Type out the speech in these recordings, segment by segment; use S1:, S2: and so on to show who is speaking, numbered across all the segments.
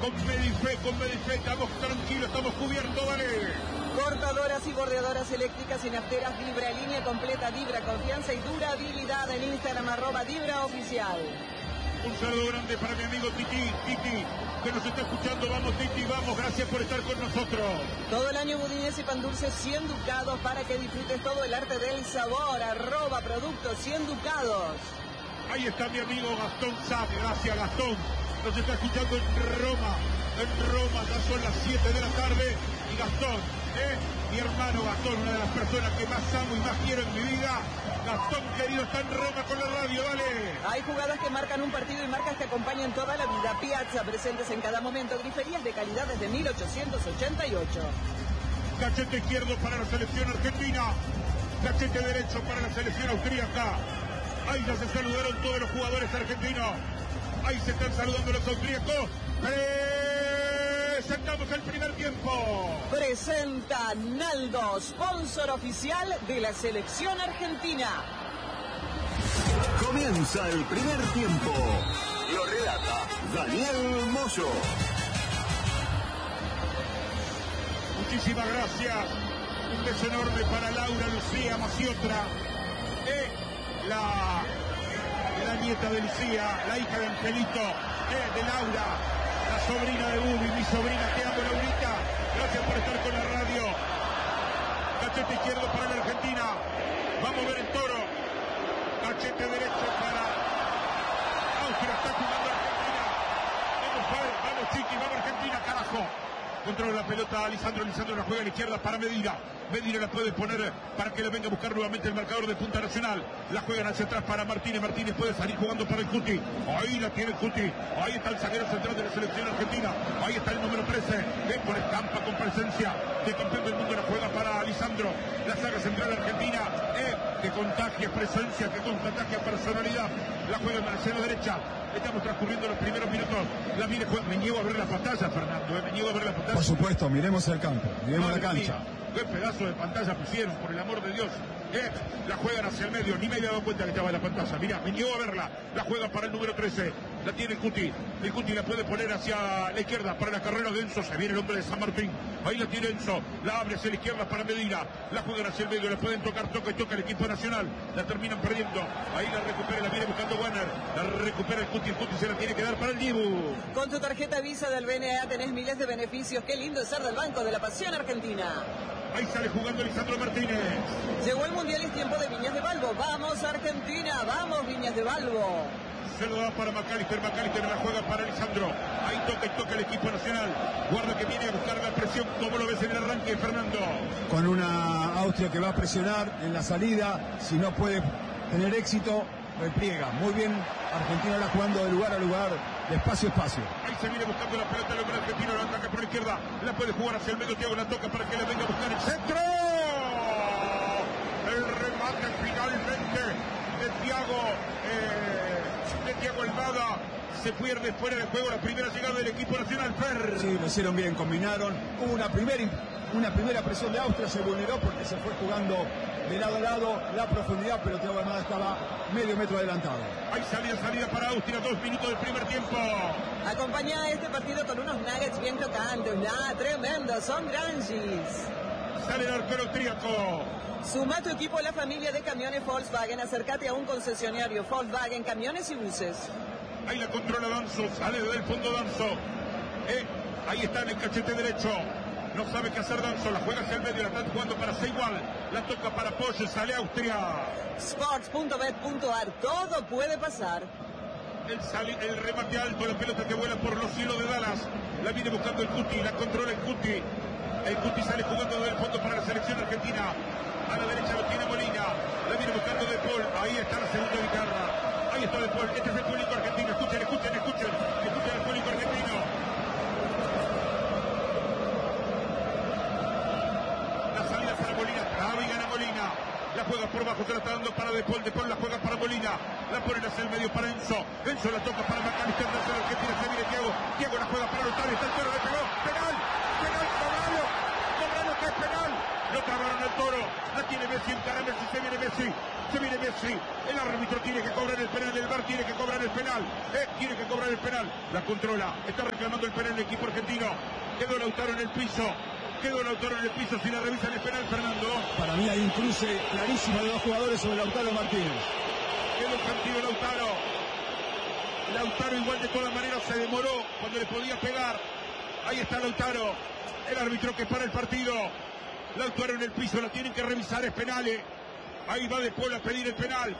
S1: Con Medife, estamos tranquilos, estamos cubiertos, dale.
S2: Cortadoras y bordeadoras eléctricas y nafteras Vibra, línea completa Vibra, confianza y durabilidad. En Instagram @VibraOficial.
S1: Un saludo grande para mi amigo Titi, que nos está escuchando. Vamos, Titi, vamos, gracias por estar con nosotros.
S2: Todo el año budines y pan dulces 100 ducados para que disfrutes todo el arte del sabor. @productos 100 ducados.
S1: Ahí está mi amigo Gastón Zap, gracias Gastón. Nos está escuchando en Roma, ya son las 7 de la tarde. Y Gastón, mi hermano Gastón, una de las personas que más amo y más quiero en mi vida. Gastón querido está en Roma con la radio, dale.
S2: Hay jugadas que marcan un partido y marcas que acompañan toda la vida. Piazza, presentes en cada momento. Griferías de calidad desde 1888.
S1: Cachete izquierdo para la selección argentina. Cachete derecho para la selección austríaca. Ahí ya se saludaron todos los jugadores argentinos. Ahí se están saludando los austríacos. Presentamos el primer tiempo.
S2: Presenta Naldo, sponsor oficial de la selección argentina.
S3: Comienza el primer tiempo. Lo relata Daniel Moyo.
S1: Muchísimas gracias. Un beso enorme para Laura Lucía Maciotra. La nieta de Lucía, la hija de Angelito, de Laura, la sobrina de Bubi, mi sobrina, te amo, Laurita. Gracias por estar con la radio. Cachete izquierdo para la Argentina. Vamos a ver el toro. Cachete derecho para Austria. Está jugando Argentina. Vamos, Chiqui, vamos Argentina, carajo. Controla la pelota Lisandro la juega a la izquierda para Medina la puede poner para que le venga a buscar nuevamente el marcador de punta nacional. La juegan hacia atrás para Martínez puede salir jugando para el Cuti. Ahí la tiene el Cuti. Ahí está el zaguero central de la selección argentina. Ahí está el número 13. Por estampa con presencia de campeón del mundo. La juega para Lisandro. La saga central argentina. Que contagia presencia, que contagia personalidad. La juega en la escena derecha. Estamos transcurriendo los primeros minutos. La viene juega. Me niego a ver la pantalla, Fernando. Me niego a ver la pantalla.
S4: Por supuesto, miremos el campo, miremos la cancha.
S1: Qué pedazo de pantalla pusieron, por el amor de Dios. La juegan hacia el medio, ni me había dado cuenta que estaba en la pantalla. Mirá, me niego a verla. La juega para el número 13. La tiene el Cuti. El Cuti la puede poner hacia la izquierda para la carrera de Enzo. Se viene el hombre de San Martín. Ahí la tiene Enzo. La abre hacia la izquierda para Medina. La juegan hacia el medio. La pueden toca el equipo nacional. La terminan perdiendo. Ahí la recupera, la viene buscando Warner. La recupera el Cuti. El Cuti se la tiene que dar para el Dibu.
S2: Con tu tarjeta Visa del BNA tenés miles de beneficios. Qué lindo es ser del Banco de la Pasión Argentina.
S1: Ahí sale jugando Lisandro Martínez.
S2: Llegó el Mundial y es tiempo de Viñas de Balbo. ¡Vamos Argentina! ¡Vamos Viñas de Balbo!
S1: Se lo da para McAllister la juega para Lisandro. Ahí toca el equipo nacional. Guarda que viene a buscar la presión. ¿Cómo lo ves en el arranque, Fernando?
S4: Con una Austria que va a presionar en la salida. Si no puede tener éxito, repliega. Muy bien Argentina ahora jugando de lugar a lugar, de espacio a espacio. Ahí
S1: se viene buscando la pelota el hombre argentino. La ataca por la izquierda. La puede jugar hacia el medio. Thiago la toca para que le venga a buscar el centro. El remate finalmente de Thiago Almada. Se pierde fuera del juego la primera llegada del equipo nacional.
S4: Sí, lo hicieron bien, combinaron. Hubo una primera presión de Austria, se vulneró porque se fue jugando de lado a lado la profundidad, pero Thiago Almada estaba medio metro adelantado.
S1: Hay salida para Austria, 2 minutos del primer tiempo.
S2: Acompaña este partido con unos nuggets bien crocantes. Tremendos, son granjis.
S1: Sale el arquero austríaco.
S2: Suma tu equipo a la familia de camiones Volkswagen. Acércate a un concesionario Volkswagen, camiones y buses.
S1: Ahí la controla Danzo, sale del fondo Danzo. Ahí está en el cachete derecho. No sabe qué hacer Danzo, la juega hacia el medio, la están jugando para Seigual. La toca para Polle, sale Austria.
S2: Sports.bet.ar, todo puede pasar.
S1: El remate alto, la pelota que vuela por los cielos de Dallas. La viene buscando el Cuti, la controla el Cuti. El Cuti sale jugando desde el fondo para la selección argentina. A la derecha lo tiene Molina. La viene buscando De Paul. Ahí está la segunda guitarra. Ahí está De Paul. Este es el público argentino. Escuchen el público argentino. La salida para Molina. Traba y gana Molina. La juega por bajo, se la está dando para De Paul. De Paul la juega para Molina. La ponen hacia el medio para Enzo. Enzo la toca para McAllister. La Argentina se viene Thiago. Thiago la juega para Lautaro. Está el toro, le pegó. Penal, cobralo, que es penal. Lo trabaron al toro. La tiene Messi, encara Messi, se viene Messi. Se viene Messi. El árbitro tiene que cobrar el penal. El VAR tiene que cobrar el penal. Tiene que cobrar el penal. La controla. Está reclamando el penal el equipo argentino. Quedó Lautaro en el piso. Si la revisan el penal, Fernando.
S4: Para mí hay un cruce clarísimo de dos jugadores sobre Lautaro Martínez.
S1: Quedó sentido Lautaro. Lautaro igual de todas maneras se demoró cuando le podía pegar. Ahí está Lautaro. El árbitro que para el partido. Lautaro en el piso, la tienen que revisar, es penal. Ahí va De Paul a pedir el penal.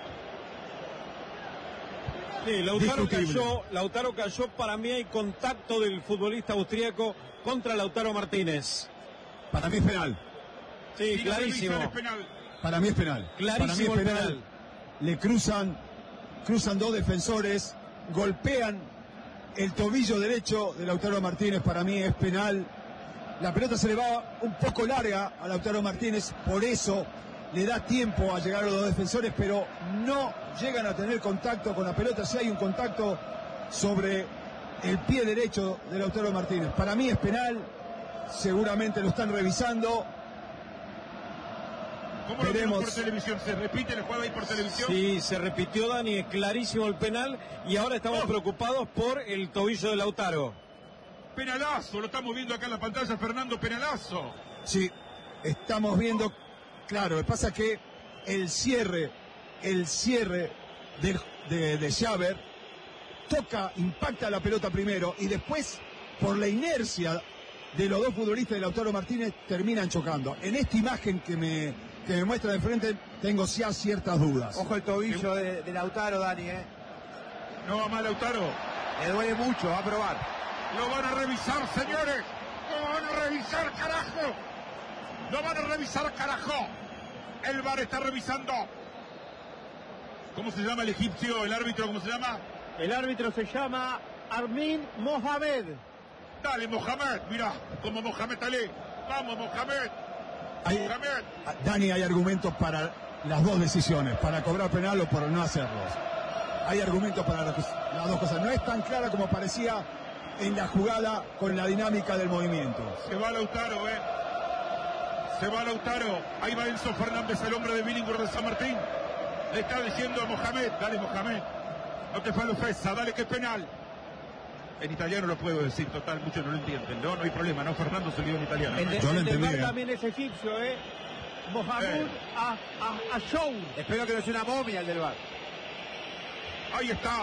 S5: Sí, Lautaro cayó. Para mí hay contacto del futbolista austríaco contra Lautaro Martínez.
S4: Para mí es penal.
S5: Sí, clarísimo.
S4: Para mí es penal.
S5: Clarísimo el penal.
S4: Le cruzan dos defensores, golpean el tobillo derecho de Lautaro Martínez. Para mí es penal. La pelota se le va un poco larga a Lautaro Martínez, por eso le da tiempo a llegar a los dos defensores, pero no llegan a tener contacto con la pelota. Si hay un contacto sobre el pie derecho de Lautaro Martínez. Para mí es penal, seguramente lo están revisando.
S1: ¿Cómo lo vemos por televisión? ¿Se repite la jugada ahí por televisión?
S5: Sí, se repitió, Dani, es clarísimo el penal y ahora estamos preocupados por el tobillo de Lautaro.
S1: Penalazo, lo estamos viendo acá en la pantalla, Fernando, penalazo.
S4: Sí, estamos viendo, claro, lo que pasa es que el cierre de Xaver impacta la pelota primero y después, por la inercia de los dos futbolistas de Lautaro Martínez, terminan chocando. En esta imagen que me muestra de frente, tengo ya ciertas dudas.
S6: Ojo el tobillo de Lautaro, Dani,
S1: No va mal Lautaro.
S6: Le duele mucho, va a probar.
S1: Lo van a revisar, señores. Lo van a revisar, carajo. Lo van a revisar, carajo. El VAR está revisando. ¿Cómo se llama el egipcio? ¿El árbitro cómo se llama?
S5: El árbitro se llama Armin Mohamed.
S1: Dale, Mohamed. Mirá, como Mohamed Ali. Vamos, Mohamed.
S4: Dani, hay argumentos para las dos decisiones, para cobrar penal o por no hacerlos. Hay argumentos para las dos cosas. No es tan clara como parecía en la jugada con la dinámica del movimiento.
S1: Se va Lautaro, Se va Lautaro. Ahí va Enzo Fernández, el hombre de Billinghurst de San Martín. Le está diciendo a Mohamed, dale Mohamed, no te falla ofensa, dale que es penal. En italiano lo puedo decir, total, muchos no lo entienden. No hay problema, no, Fernando se dio en italiano.
S4: Yo lo entendí.
S5: También es egipcio, Mohamed Ashour.
S6: Espero que no sea una momia el del VAR.
S1: Ahí está.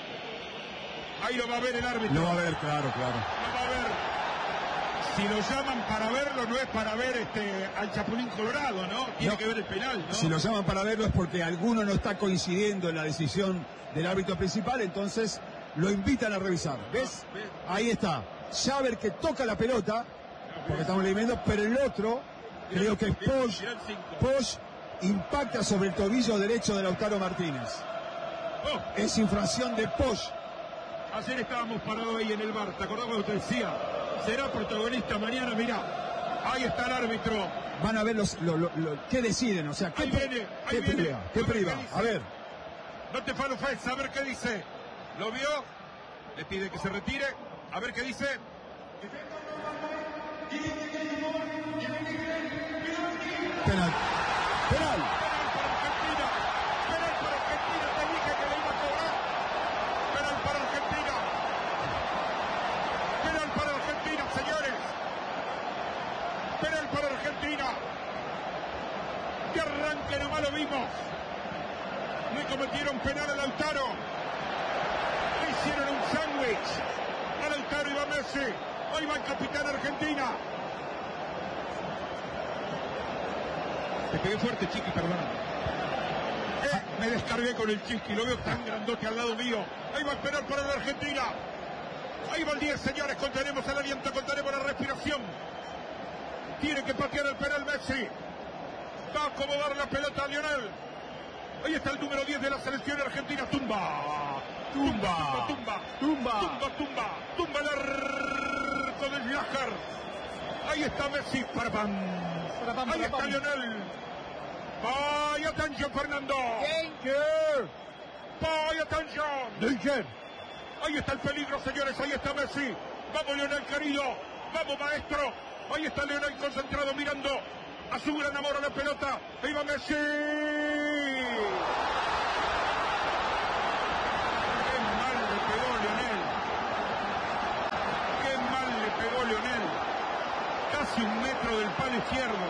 S1: Ahí lo va a ver el árbitro.
S4: Lo va a ver, claro.
S1: Lo va a ver. Si lo llaman para verlo, no es para ver al Chapulín Colorado, ¿no? Tiene que ver el penal, ¿no?
S4: Si lo llaman para verlo es porque alguno no está coincidiendo en la decisión del árbitro principal, entonces lo invitan a revisar. ¿Ves? Ahí está. Xaver que toca la pelota, porque estamos leyendo, pero el otro, creo que es Posch, impacta sobre el tobillo derecho de Lautaro Martínez. Es infracción de Posch.
S1: Ayer estábamos parados ahí en el VAR, ¿te acordás cuando te decía? Será protagonista mañana, mirá. Ahí está el árbitro.
S4: Van a ver qué deciden, o sea, qué priva. A ver.
S1: No te falla ofensa, a ver qué dice. ¿Lo vio? Le pide que se retire. A ver qué dice.
S4: Penal.
S1: Que arranque, nomás lo vimos. Le cometieron penal a Lautaro. Le hicieron un sándwich. A Lautaro iba Messi. Ahí va el capitán Argentina. Te pegué fuerte, Chiqui, perdón. Me descargué con el Chiqui. Lo veo tan grandote al lado mío. Ahí va el penal para la Argentina. Ahí va el 10, señores. Contenemos el aliento, contenemos la respiración. Tiene que patear el penal Messi. Va a acomodar la pelota a Lionel. Ahí está el número 10 de la selección argentina. Tumba el arco del Blacher. Ahí está Messi. Ahí está Lionel. Vaya atención, Fernando. Vaya atención. Ahí está el peligro, señores. Ahí está Messi. Vamos, Lionel, querido. Vamos, maestro. Ahí está Lionel concentrado mirando a su gran amor a la pelota. Ahí va Messi. ¡Qué mal le pegó Lionel! ¡Qué mal le pegó Lionel! Casi 1 metro del palo izquierdo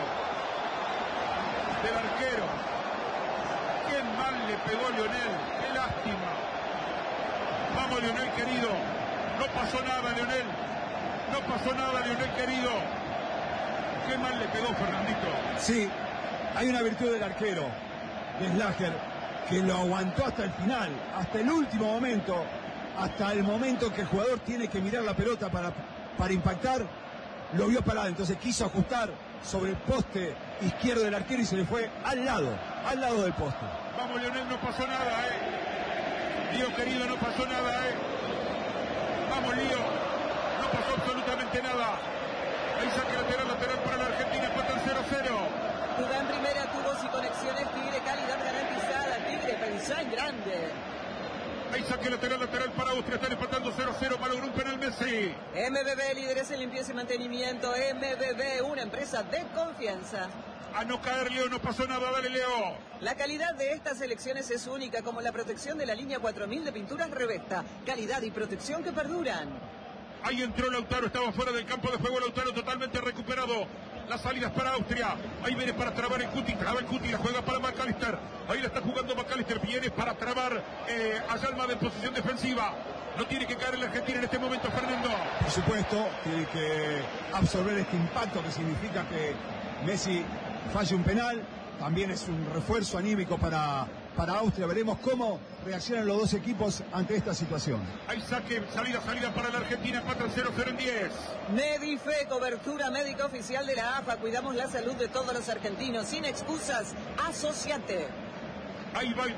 S1: del arquero. ¡Qué mal le pegó Lionel! ¡Qué lástima! Vamos, Lionel querido. No pasó nada, Lionel. No pasó nada, Lionel querido. Qué mal le pegó Fernandito.
S4: Sí, hay una virtud del arquero, de Slager, que lo aguantó hasta el final, hasta el último momento, hasta el momento que el jugador tiene que mirar la pelota para impactar, lo vio parado, entonces quiso ajustar sobre el poste izquierdo del arquero y se le fue al lado del poste.
S1: Vamos, Lionel, no pasó nada, Lío querido, no pasó nada, Vamos, Lío, no pasó absolutamente nada. Ahí saque lateral para la Argentina, empatan 0-0.
S2: Jugá en primera, tubos y conexiones, Tigre, calidad garantizada. Tigre, pensá en grande.
S1: Ahí saque lateral para Austria, están empatando 0-0, malogró un penal Messi.
S2: MBB, líderes en limpieza y mantenimiento. MBB, una empresa de confianza.
S1: A no caer, Leo, no pasó nada, dale, Leo.
S2: La calidad de estas elecciones es única, como la protección de la línea 4000 de pinturas Revesta. Calidad y protección que perduran.
S1: Ahí entró Lautaro, estaba fuera del campo de juego, Lautaro totalmente recuperado. Las salidas para Austria. Ahí viene para trabar el Cuti, traba el Cuti, la juega para McAllister. Ahí la está jugando McAllister, viene para trabar a Yalma de posición defensiva. No tiene que caer en la Argentina en este momento, Fernando.
S4: Por supuesto, tiene que absorber este impacto que significa que Messi falle un penal. También es un refuerzo anímico para Austria. Veremos cómo reaccionan los dos equipos ante esta situación.
S1: Hay saque, salida para la Argentina, empatan 0-0 en 10.
S2: Medife, cobertura médica oficial de la AFA. Cuidamos la salud de todos los argentinos. Sin excusas, asociate.
S1: Ahí va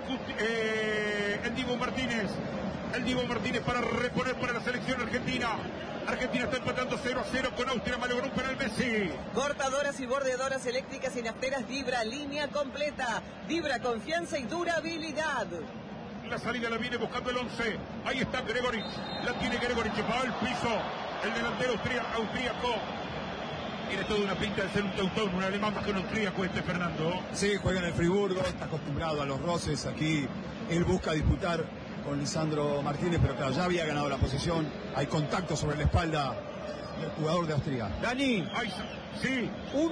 S1: el Dibu Martínez. El Dibu Martínez para reponer para la selección argentina. Argentina está empatando 0-0 con Austria, malogró un penal Messi.
S2: Cortadoras y bordeadoras eléctricas y nafteras Vibra, línea completa. Vibra, confianza y durabilidad.
S1: La salida la viene buscando el 11. Ahí está Gregoric. La tiene Gregoric. Va al piso. El delantero austríaco. Tiene toda una pinta de ser un teutón, un alemán más que un austríaco Fernando.
S4: Sí, juega en el Friburgo, está acostumbrado a los roces. Aquí él busca disputar con Lisandro Martínez, pero claro, ya había ganado la posición. Hay contacto sobre la espalda del jugador de Austria.
S6: Dani,
S1: sí.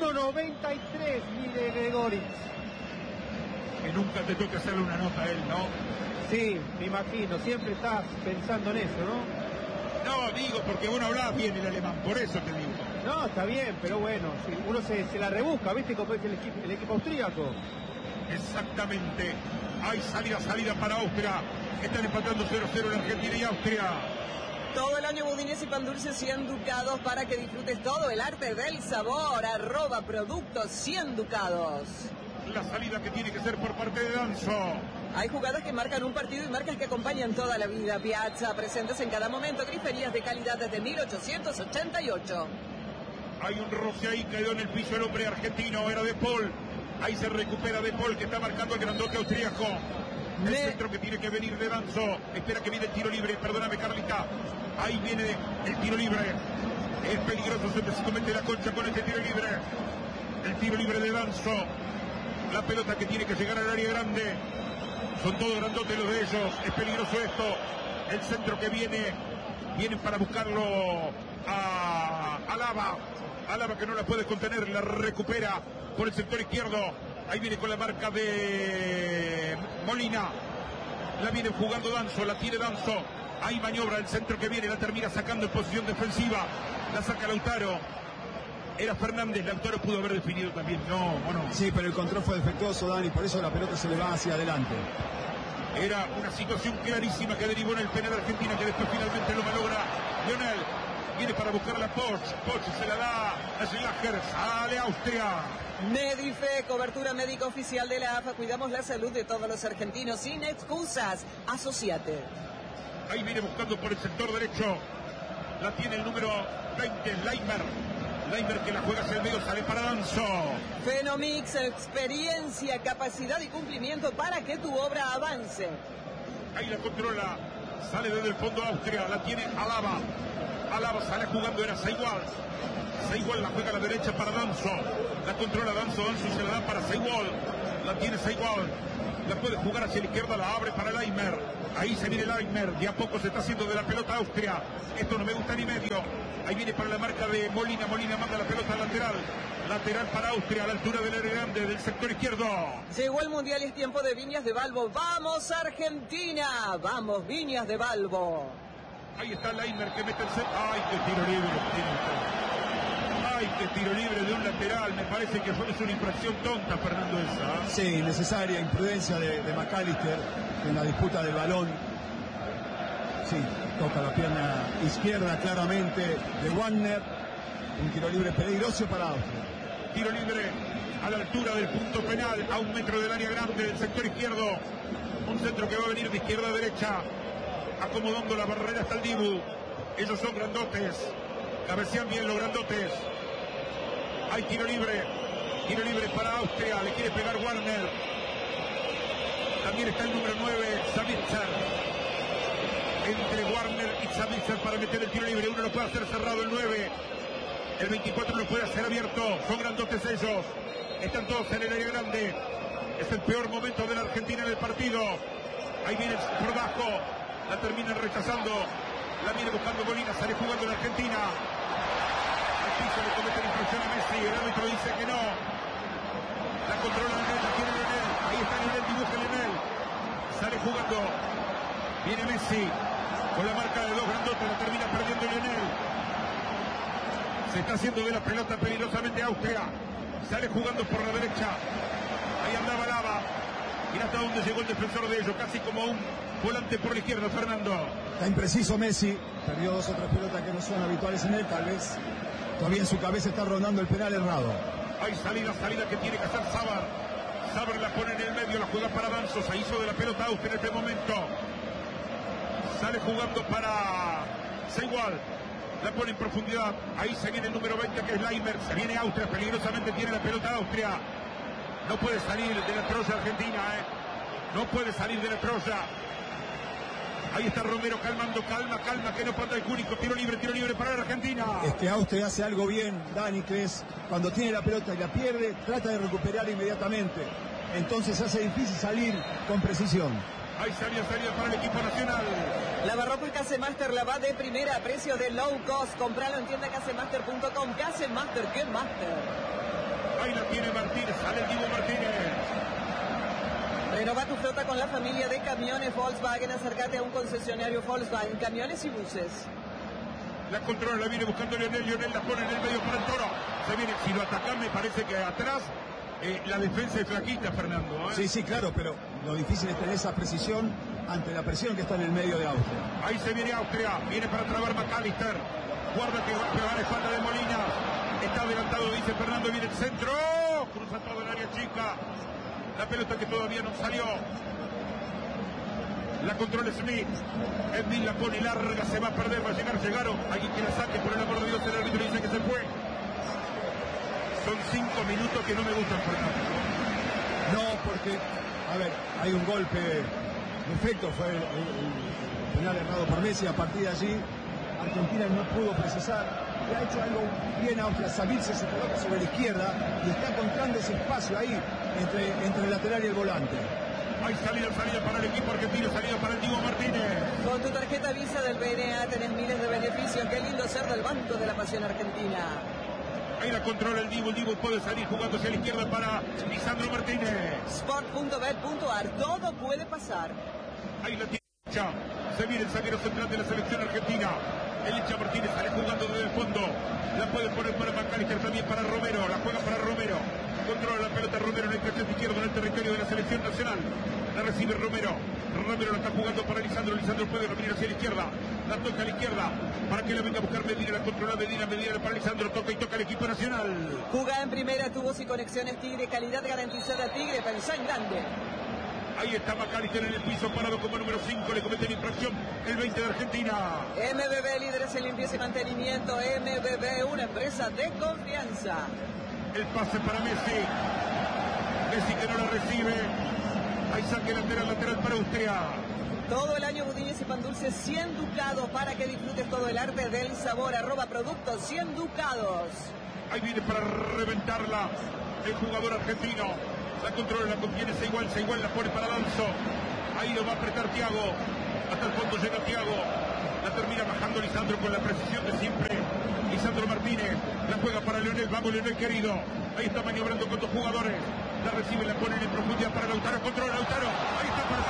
S6: 1.93 mide Gregoric.
S1: Que nunca te toca hacerle una nota a él, ¿no?
S6: Sí, me imagino, siempre estás pensando en eso, ¿no?
S1: No, digo, porque vos no hablás bien el alemán, por eso te digo.
S6: No, está bien, pero bueno, si uno se la rebusca, ¿viste cómo es el equipo austríaco?
S1: Exactamente. Hay salida para Austria. Están empatando 0-0 en Argentina y Austria.
S2: Todo el año budines y pan dulces 100 ducados para que disfrutes todo el arte del sabor. @productos 100 ducados.
S1: La salida que tiene que ser por parte de Danzo.
S2: Hay jugadas que marcan un partido y marcas que acompañan toda la vida. Piazza, presentes en cada momento, griferías de calidad desde 1888.
S1: Hay un roce ahí, quedó en el piso el hombre argentino, era De Paul. Ahí se recupera De Paul, que está marcando el grandote austríaco. El centro que tiene que venir de Danzo. Espera que viene el tiro libre, perdóname Carlita. Ahí viene el tiro libre. Es peligroso, se comete la concha con este tiro libre. El tiro libre de Danzo. La pelota que tiene que llegar al área grande. Son todos grandotes los de ellos. Es peligroso esto. El centro que viene para buscarlo a Alaba. Alaba que no la puede contener, la recupera por el sector izquierdo. Ahí viene con la marca de Molina. La viene jugando Danzo, la tiene Danzo. Ahí maniobra el centro que viene, la termina sacando en posición defensiva. La saca Lautaro. Era Fernández, Lautaro pudo haber definido también. No.
S4: Sí, pero el control fue defectuoso, Dani, por eso la pelota se le va hacia adelante.
S1: Era una situación clarísima que derivó en el penal Argentina, que después finalmente lo malogra Lionel. Viene para buscar a Poch se la da a Schlager, sale Austria.
S2: Medife, cobertura médica oficial de la AFA. Cuidamos la salud de todos los argentinos sin excusas. Asociate.
S1: Ahí viene buscando por el sector derecho. La tiene el número 20, Leimer que la juega hacia el medio, sale para Danzo.
S2: Fenomix, experiencia, capacidad y cumplimiento para que tu obra avance.
S1: Ahí la controla, sale desde el fondo Austria, la tiene Alaba sale jugando, era Seiwald la juega a la derecha para Danzo, la controla Danzo se la da para Seiwald, la tiene Seiwald, La puede jugar hacia la izquierda, la abre para Laimer. Ahí se viene Laimer. De a poco se está haciendo de la pelota Austria. Esto no me gusta ni medio. Ahí viene para la marca de Molina. Molina manda la pelota lateral. Lateral para Austria a la altura del área grande del sector izquierdo.
S2: Llegó el Mundial y es tiempo de Viñas de Balbo. ¡Vamos Argentina! ¡Vamos Viñas de Balbo!
S1: Ahí está Laimer que mete el centro. ¡Ay, qué tiro libre! ¡Ay, qué tiro libre de un lateral! Me parece que es una infracción tonta, Fernando, esa.
S4: Sí, necesaria imprudencia de McAllister en la disputa del balón. Sí, toca la pierna izquierda claramente de Wagner. Un tiro libre peligroso para Austria.
S1: Tiro libre a la altura del punto penal, a 1 metro del área grande del sector izquierdo. Un centro que va a venir de izquierda a derecha, acomodando la barrera hasta el Dibu. Ellos son grandotes, cabecean bien los grandotes. Hay tiro libre para Austria, le quiere pegar Warner. También está el número 9, Sabitzer. Entre Warner y Sabitzer para meter el tiro libre. Uno lo puede hacer cerrado, el 9. El 24 lo puede hacer abierto. Son grandotes ellos. Están todos en el área grande. Es el peor momento de la Argentina en el partido. Ahí viene por abajo. La terminan rechazando. La viene buscando Molina. Sale jugando la Argentina. Al piso le cometen infracción a Messi. El árbitro dice que no. La controla Lionel. La tiene Lionel. Ahí está Lionel. Dibuja Lionel. Sale jugando. Viene Messi. Con la marca de dos grandotes. La termina perdiendo Lionel. Se está haciendo de la pelota peligrosamente Austria. Sale jugando por la derecha. Ahí andaba Lava. Mira hasta dónde llegó el defensor de ellos. Casi como un volante por la izquierda, Fernando.
S4: Está impreciso Messi. Perdió 2 o 3 pelotas que no son habituales en él. Tal vez todavía en su cabeza está rondando el penal errado.
S1: Hay salida que tiene que hacer Sabar. Sabar la pone en el medio. La juega para Danzo. Se hizo de la pelota Austria en este momento. Sale jugando para Seigual. La pone en profundidad. Ahí se viene el número 20 que es Laimer. Se viene Austria. Peligrosamente tiene la pelota Austria. No puede salir de la Troya Argentina. No puede salir de la Troya. Ahí está Romero calmando. Calma. Que no pasa el único. Tiro libre para la Argentina.
S4: Es que Austria hace algo bien, Dani, que es cuando tiene la pelota y la pierde, trata de recuperar inmediatamente. Entonces hace difícil salir con precisión.
S1: Ahí salida para el equipo nacional.
S2: Lavarropa y Casemaster la va de primera a precio de low cost. Compralo en tienda casemaster.com. Casemaster, ¿qué Master?
S1: Ahí la tiene Martínez, sale el Dibu Martínez.
S2: Renova tu flota con la familia de camiones Volkswagen. Acércate a un concesionario Volkswagen, camiones y buses.
S1: La controla, la viene buscando Lionel la pone en el medio para el Toro. Se viene, si lo atacan me parece que atrás la defensa es flaquita, Fernando.
S4: Sí, claro, pero lo difícil es tener esa precisión ante la presión que está en el medio de Austria.
S1: Ahí se viene Austria, viene para trabar McAllister. Guarda que va a pegar la espalda de Molina. Está adelantado, dice Fernando, viene el centro. Cruza todo el área chica. La pelota que todavía no salió. La controla Smith. Smith la pone larga, se va a perder, va a llegaron. Alguien que la saque, por el amor de Dios, el árbitro dice que se fue. Son 5 minutos que no me gustan, Fernando.
S4: No, porque, a ver, hay un golpe de efecto, fue el penal errado por Messi. A partir de allí, Argentina no pudo precisar. Y ha hecho algo bien Austria. Sabitzer se coloca sobre la izquierda y está encontrando ese espacio ahí entre el lateral y el volante.
S1: Hay salida para el equipo argentino, salida para el Dibu Martínez.
S2: Con tu tarjeta Visa del BNA tenés miles de beneficios. Qué lindo ser del Banco de la Pasión Argentina.
S1: Ahí la controla el Dibu puede salir jugando hacia la izquierda para Lisandro Martínez.
S2: Sport.bet.ar, todo puede pasar.
S1: Ahí la tiene, se viene el zaguero central de la selección argentina. El hincha Martínez sale jugando desde el fondo. La puede poner para McAllister, también para Romero. La juega para Romero. Controla la pelota Romero en el cachete izquierdo en el territorio de la selección nacional. La recibe Romero. Romero la está jugando para Lisandro. Lisandro puede venir hacia la izquierda. La toca a la izquierda. Para que la venga a buscar Medina. La controla Medina para Lisandro. Toca y toca el equipo nacional.
S2: Jugá en primera, tubos y conexiones Tigre. Calidad garantizada Tigre. Pensá en grande.
S1: Ahí está McAllister en el piso, parado como número 5. Le cometen infracción el 20 de Argentina.
S2: MBB, líderes en limpieza y mantenimiento. MBB, una empresa de confianza.
S1: El pase para Messi. Messi que no lo recibe. Hay saque lateral para Austria.
S2: Todo el año budines y pan dulces 100 ducados para que disfrutes todo el arte del sabor. @productos 100 ducados.
S1: Ahí viene para reventarla el jugador argentino. La controla, la contiene, se igual, la pone para Danzo. Ahí lo va a apretar Thiago. Hasta el fondo llega Thiago. La termina bajando Lisandro con la precisión de siempre. Lisandro Martínez. La juega para Leonel. Vamos, Leonel querido. Ahí está maniobrando con 2 jugadores. La recibe, la pone en profundidad para Lautaro. Controla Lautaro. Ahí está para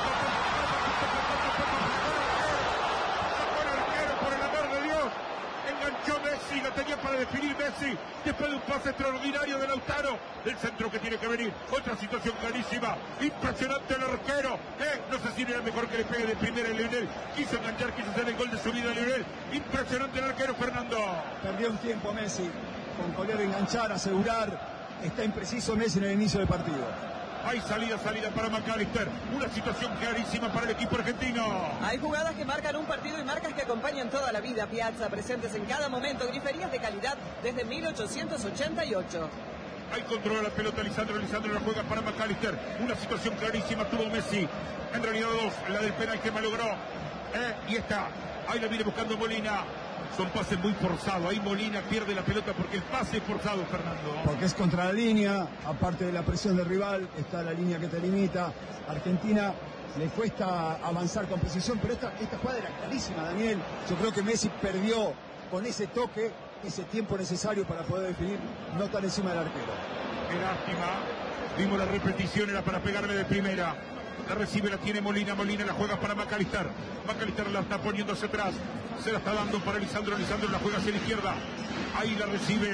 S1: por el amor de Dios. Enganchó Messi, la tenía para definir Messi, después de un pase extraordinario de Lautaro, el centro que tiene que venir, otra situación clarísima, impresionante el arquero, no sé si era mejor que le pegue de primera a Leonel, quiso enganchar, quiso hacer el gol de su vida Leonel, impresionante el arquero Fernando.
S4: Perdió un tiempo Messi, con Collier enganchar, asegurar, está impreciso Messi en el inicio del partido.
S1: Hay salida para McAllister. Una situación clarísima para el equipo argentino.
S2: Hay jugadas que marcan un partido y marcas que acompañan toda la vida. Piazza, presentes en cada momento. Griferías de calidad desde 1888.
S1: Ahí controla la pelota Lisandro la juega para McAllister. Una situación clarísima tuvo Messi. En realidad 2, la del penal que malogró. Y está. Ahí la viene buscando Molina. Son pases muy forzados. Ahí Molina pierde la pelota porque el pase es forzado, Fernando.
S4: Porque es contra la línea, aparte de la presión del rival, está la línea que te limita. Argentina le cuesta avanzar con precisión, pero esta jugada era clarísima, Daniel. Yo creo que Messi perdió con ese toque, ese tiempo necesario para poder definir, no tan encima del arquero.
S1: Qué lástima. Vimos la repetición, era para pegarle de primera. La recibe, la tiene Molina la juega para McAllister. McAllister la está poniendo hacia atrás. Se la está dando para Lisandro la juega hacia la izquierda. Ahí la recibe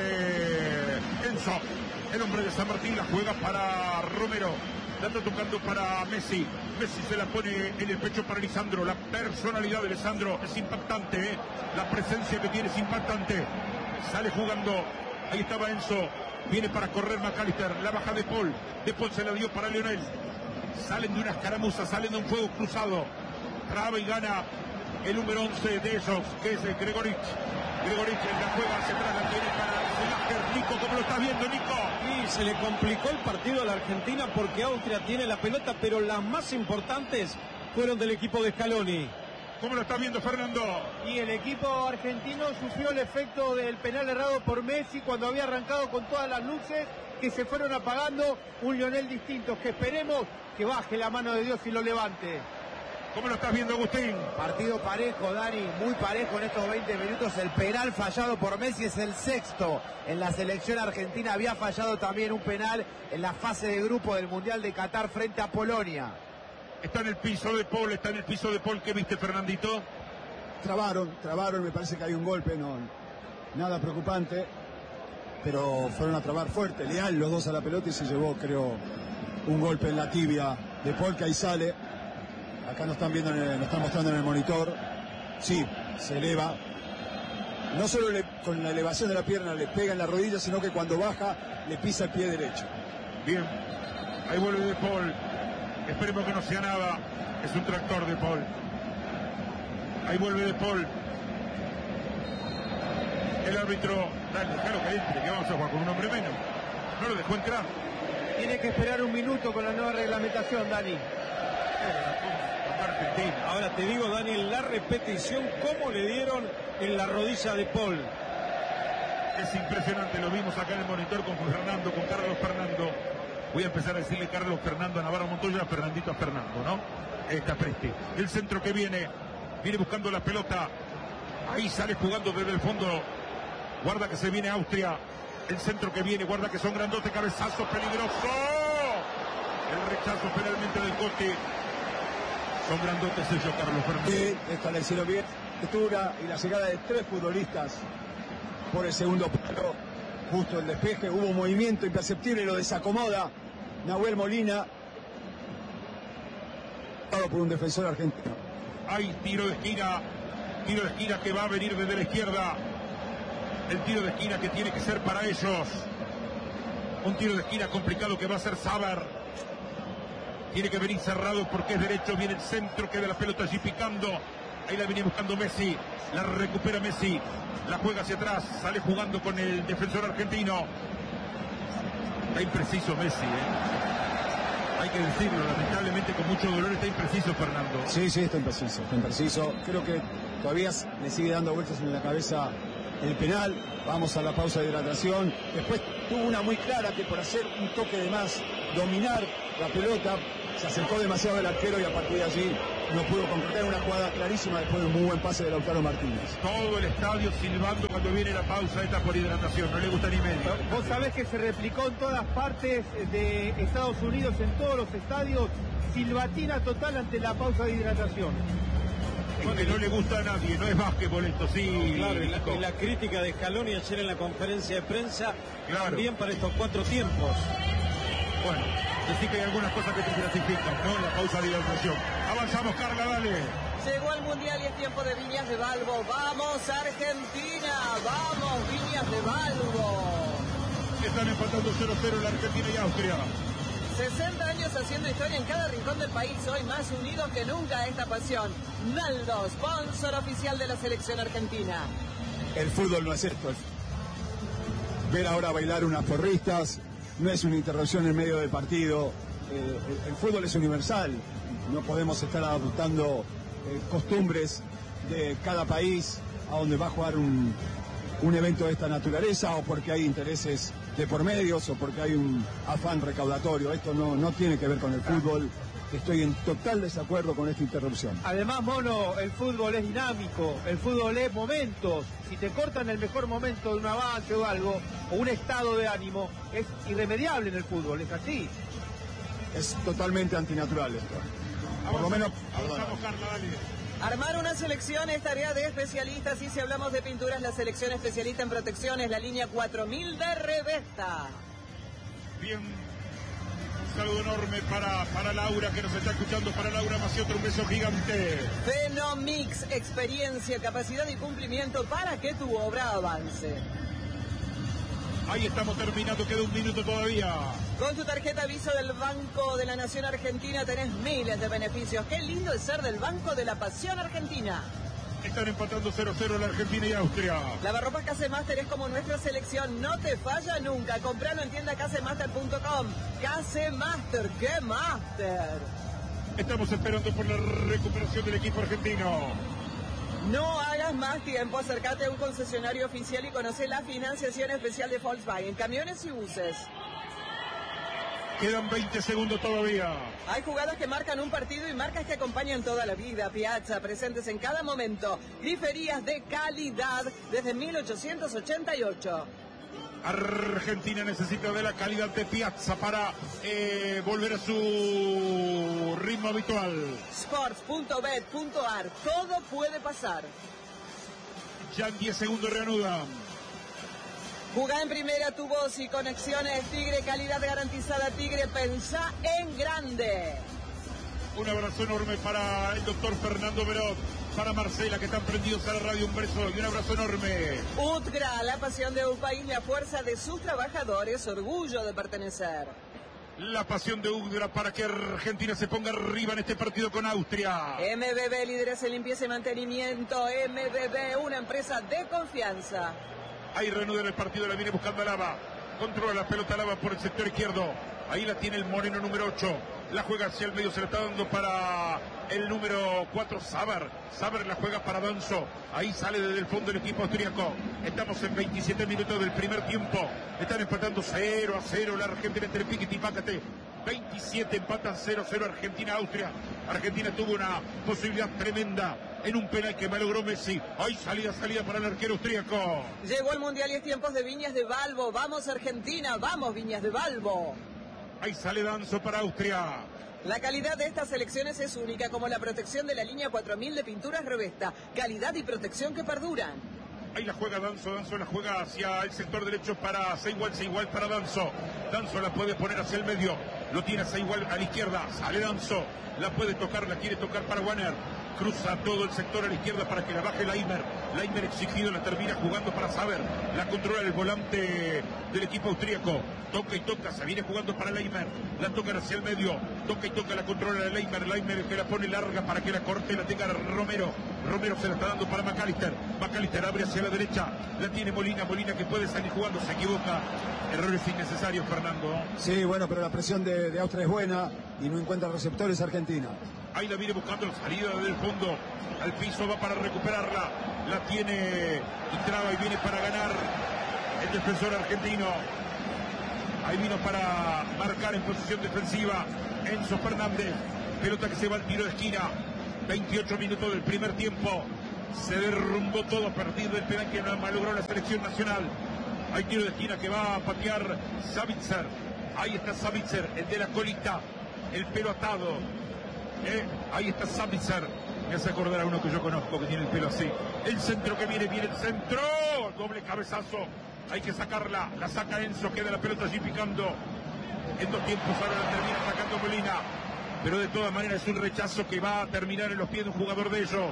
S1: Enzo, el hombre de San Martín, la juega para Romero. La está tocando para Messi. Messi se la pone en el pecho para Lisandro. La personalidad de Lisandro es impactante, La presencia que tiene es impactante. Sale jugando. Ahí estaba Enzo. Viene para correr McAllister. La baja de Paul. De Paul se la dio para Leonel. Salen de una escaramuza, salen de un fuego cruzado. Traba y gana el número 11 de ellos, que es Gregoric. Gregoric la juega hacia atrás, la tiene para Nico, ¿cómo lo estás viendo, Nico?
S5: Y se le complicó el partido a la Argentina porque Austria tiene la pelota, pero las más importantes fueron del equipo de Scaloni.
S1: ¿Cómo lo estás viendo, Fernando?
S6: Y el equipo argentino sufrió el efecto del penal errado por Messi cuando había arrancado con todas las luces que se fueron apagando. Un Lionel distinto, que esperemos que baje la mano de Dios y lo levante.
S1: ¿Cómo lo estás viendo, Agustín?
S7: Partido parejo, Dani, muy parejo en estos 20 minutos. El penal fallado por Messi es el 6º en la selección argentina. Había fallado también un penal en la fase de grupo del Mundial de Qatar frente a Polonia.
S1: Está en el piso de Paul, ¿qué viste, Fernandito?
S4: Trabaron, me parece que hay un golpe, no, nada preocupante, pero fueron a trabar fuerte, leal los dos a la pelota y se llevó, creo, un golpe en la tibia de Paul, que ahí sale. Acá nos están viendo, nos están mostrando en el monitor. Sí, se eleva. No solo con la elevación de la pierna le pega en la rodilla, sino que cuando baja le pisa el pie derecho.
S1: Bien, ahí vuelve de Paul. Esperemos que no sea nada. Es un tractor de Paul. Ahí vuelve de Paul. El árbitro, dale, déjalo que entre, que vamos a jugar con un hombre menos. No lo dejó entrar.
S6: Tiene que esperar un minuto con la nueva reglamentación, Dani.
S5: Ahora te digo, Daniel, la repetición, cómo le dieron en la rodilla de Paul.
S1: Es impresionante, lo vimos acá en el monitor con Fernando, con Carlos Fernando. Voy a empezar a decirle Carlos Fernando a Navarro Montoya, Fernandito a Fernando, ¿no? Está Presti. El centro que viene buscando la pelota. Ahí sale jugando desde el fondo. Guarda que se viene Austria. El centro que viene, guarda que son grandotes, cabezazo peligroso. El rechazo penalmente del Cote. Son grandotes ellos, Carlos Fernando.
S4: Sí, esta la hicieron bien. Altura y la llegada de 3 futbolistas por el segundo palo. Justo el despeje, hubo movimiento imperceptible, lo desacomoda Nahuel Molina, por un defensor argentino.
S1: Hay tiro de esquina que va a venir desde la izquierda. El tiro de esquina que tiene que ser para ellos. Un tiro de esquina complicado que va a ser Saber. Tiene que venir cerrado porque es derecho, viene el centro, queda la pelota allí picando. Ahí la venía buscando Messi, la recupera Messi, la juega hacia atrás, sale jugando con el defensor argentino. Está impreciso Messi, Hay que decirlo, lamentablemente con mucho dolor está impreciso, Fernando.
S4: Sí, está impreciso. Creo que todavía le sigue dando vueltas en la cabeza el penal, vamos a la pausa de hidratación. Después tuvo una muy clara que por hacer un toque de más, dominar la pelota, se acercó demasiado el arquero y a partir de allí no pudo concretar una jugada clarísima después de un muy buen pase de Lautaro Martínez.
S1: Todo el estadio silbando cuando viene la pausa esta por hidratación, no le gusta ni medio.
S6: Vos sabés que se replicó en todas partes de Estados Unidos, en todos los estadios, silbatina total ante la pausa de hidratación.
S1: Es que no le gusta a nadie, no es básquetbol esto, sí.
S5: No, claro, y la crítica de Scaloni ayer en la conferencia de prensa,
S1: claro,
S5: también para estos 4 tiempos.
S1: Bueno, decir que hay algunas cosas que te clasifican, ¿no? La pausa de hidratación. Avanzamos, Carla, dale.
S2: Llegó el Mundial y es tiempo de Viñas de Balbo. ¡Vamos, Argentina! ¡Vamos, Viñas de Balbo!
S1: Están empatando 0-0 la Argentina y Austria.
S2: 60 años haciendo historia en cada rincón del país, hoy más unidos que nunca a esta pasión. Naldo, sponsor oficial de la selección argentina.
S4: El fútbol no es esto. Ver ahora bailar unas porristas no es una interrupción en medio del partido. El fútbol es universal. No podemos estar adoptando costumbres de cada país a donde va a jugar un evento de esta naturaleza, o porque hay intereses de por medios o porque hay un afán recaudatorio. Esto no tiene que ver con el fútbol. Estoy en total desacuerdo con esta interrupción.
S6: Además, Mono, el fútbol es dinámico, el fútbol es momentos. Si te cortan el mejor momento de un avance o algo, o un estado de ánimo, es irremediable en el fútbol, es así.
S4: Es totalmente antinatural esto. Por lo menos...
S1: Avanzamos, Carla, dale.
S2: Armar una selección es tarea de especialistas, y si hablamos de pinturas, la selección especialista en protección es la línea 4000 de Revesta.
S1: Bien, un saludo enorme para Laura, que nos está escuchando. Para Laura Macioto, un beso gigante.
S2: Fenomix, experiencia, capacidad y cumplimiento para que tu obra avance.
S1: Ahí estamos terminando, queda un minuto todavía.
S2: Con tu tarjeta Viso del Banco de la Nación Argentina tenés miles de beneficios. Qué lindo es ser del Banco de la Pasión Argentina.
S1: Están empatando 0-0 la Argentina y Austria.
S2: Lavarropas Casemaster es como nuestra selección, no te falla nunca. Compralo en tienda casemaster.com. Casemaster, ¡qué master!
S1: Estamos esperando por la recuperación del equipo argentino.
S2: No hagas más tiempo, acércate a un concesionario oficial y conoce la financiación especial de Volkswagen, camiones y buses.
S1: Quedan 20 segundos todavía.
S2: Hay jugadas que marcan un partido y marcas que acompañan toda la vida. Piazza, presentes en cada momento. Griferías de calidad desde 1888.
S1: Argentina necesita de la calidad de Piazza para volver a su ritmo habitual.
S2: Sports.bet.ar, todo puede pasar.
S1: Ya en 10 segundos reanudan.
S2: Jugá en primera, tu voz y conexiones Tigre, calidad garantizada Tigre, pensá en grande.
S1: Un abrazo enorme para el doctor Fernando Berot, para Marcela, que están prendidos a la radio, un beso y un abrazo enorme.
S2: UTGRA, la pasión de un país, la fuerza de sus trabajadores, orgullo de pertenecer.
S1: La pasión de UTGRA para que Argentina se ponga arriba en este partido con Austria.
S2: MBB, líderes en limpieza y mantenimiento. MBB, una empresa de confianza.
S1: Ahí reanuda el partido, la viene buscando a Lava. Controla la pelota Lava por el sector izquierdo. Ahí la tiene el Moreno número 8. La juega hacia el medio, se la está dando para el número 4, Saber. Saber la juega para Danzo. Ahí sale desde el fondo el equipo austríaco. Estamos en 27 minutos del primer tiempo. Están empatando 0-0 la Argentina entre Piquet y Pácate. 27 empatan 0-0 Argentina-Austria. Argentina tuvo una posibilidad tremenda en un penal que malogró Messi. Hay salida para el arquero austríaco.
S2: Llegó el Mundial y es tiempos de Viñas de Balbo. Vamos Argentina, vamos Viñas de Balbo.
S1: Ahí sale Danzo para Austria.
S2: La calidad de estas selecciones es única, como la protección de la línea 4000 de pinturas Revesta. Calidad y protección que perduran.
S1: Ahí la juega Danzo la juega hacia el sector derecho para Seigual para Danzo. Danzo la puede poner hacia el medio. Lo tiene Seigual a la izquierda. Sale Danzo. La puede tocar, la quiere tocar para Warner. Cruza todo el sector a la izquierda para que la baje Laimer. Laimer exigido, la termina jugando para Saber. La controla el volante del equipo austríaco. Toca y toca, se viene jugando para Laimer. La tocan hacia el medio. Toca y toca, la controla de Laimer. Laimer que la pone larga para que la corte, la tenga Romero. Romero se la está dando para McAllister. McAllister abre hacia la derecha. La tiene Molina. Molina que puede salir jugando, se equivoca. Errores innecesarios, Fernando.
S4: Sí, bueno, pero la presión de Austria es buena y no encuentra receptores Argentina.
S1: Ahí la viene buscando la salida del fondo. Al piso va para recuperarla. la tiene y traba y viene para ganar el defensor argentino. Ahí vino para marcar en posición defensiva Enzo Fernández. Pelota que se va al tiro de esquina. 28 minutos del primer tiempo. Se derrumbó todo a partir del penal que malogró la selección nacional. Hay tiro de esquina que va a patear Savitzer. Ahí está Savitzer, el de la colita, el pelo atado. Ahí está Savitzer. Me hace acordar a uno que yo conozco que tiene el pelo así. El centro que viene el centro. Doble cabezazo. Hay que sacarla. La saca Enzo, queda la pelota allí picando. En 2 tiempos ahora la termina sacando Molina. Pero de todas maneras es un rechazo que va a terminar en los pies de un jugador de ellos.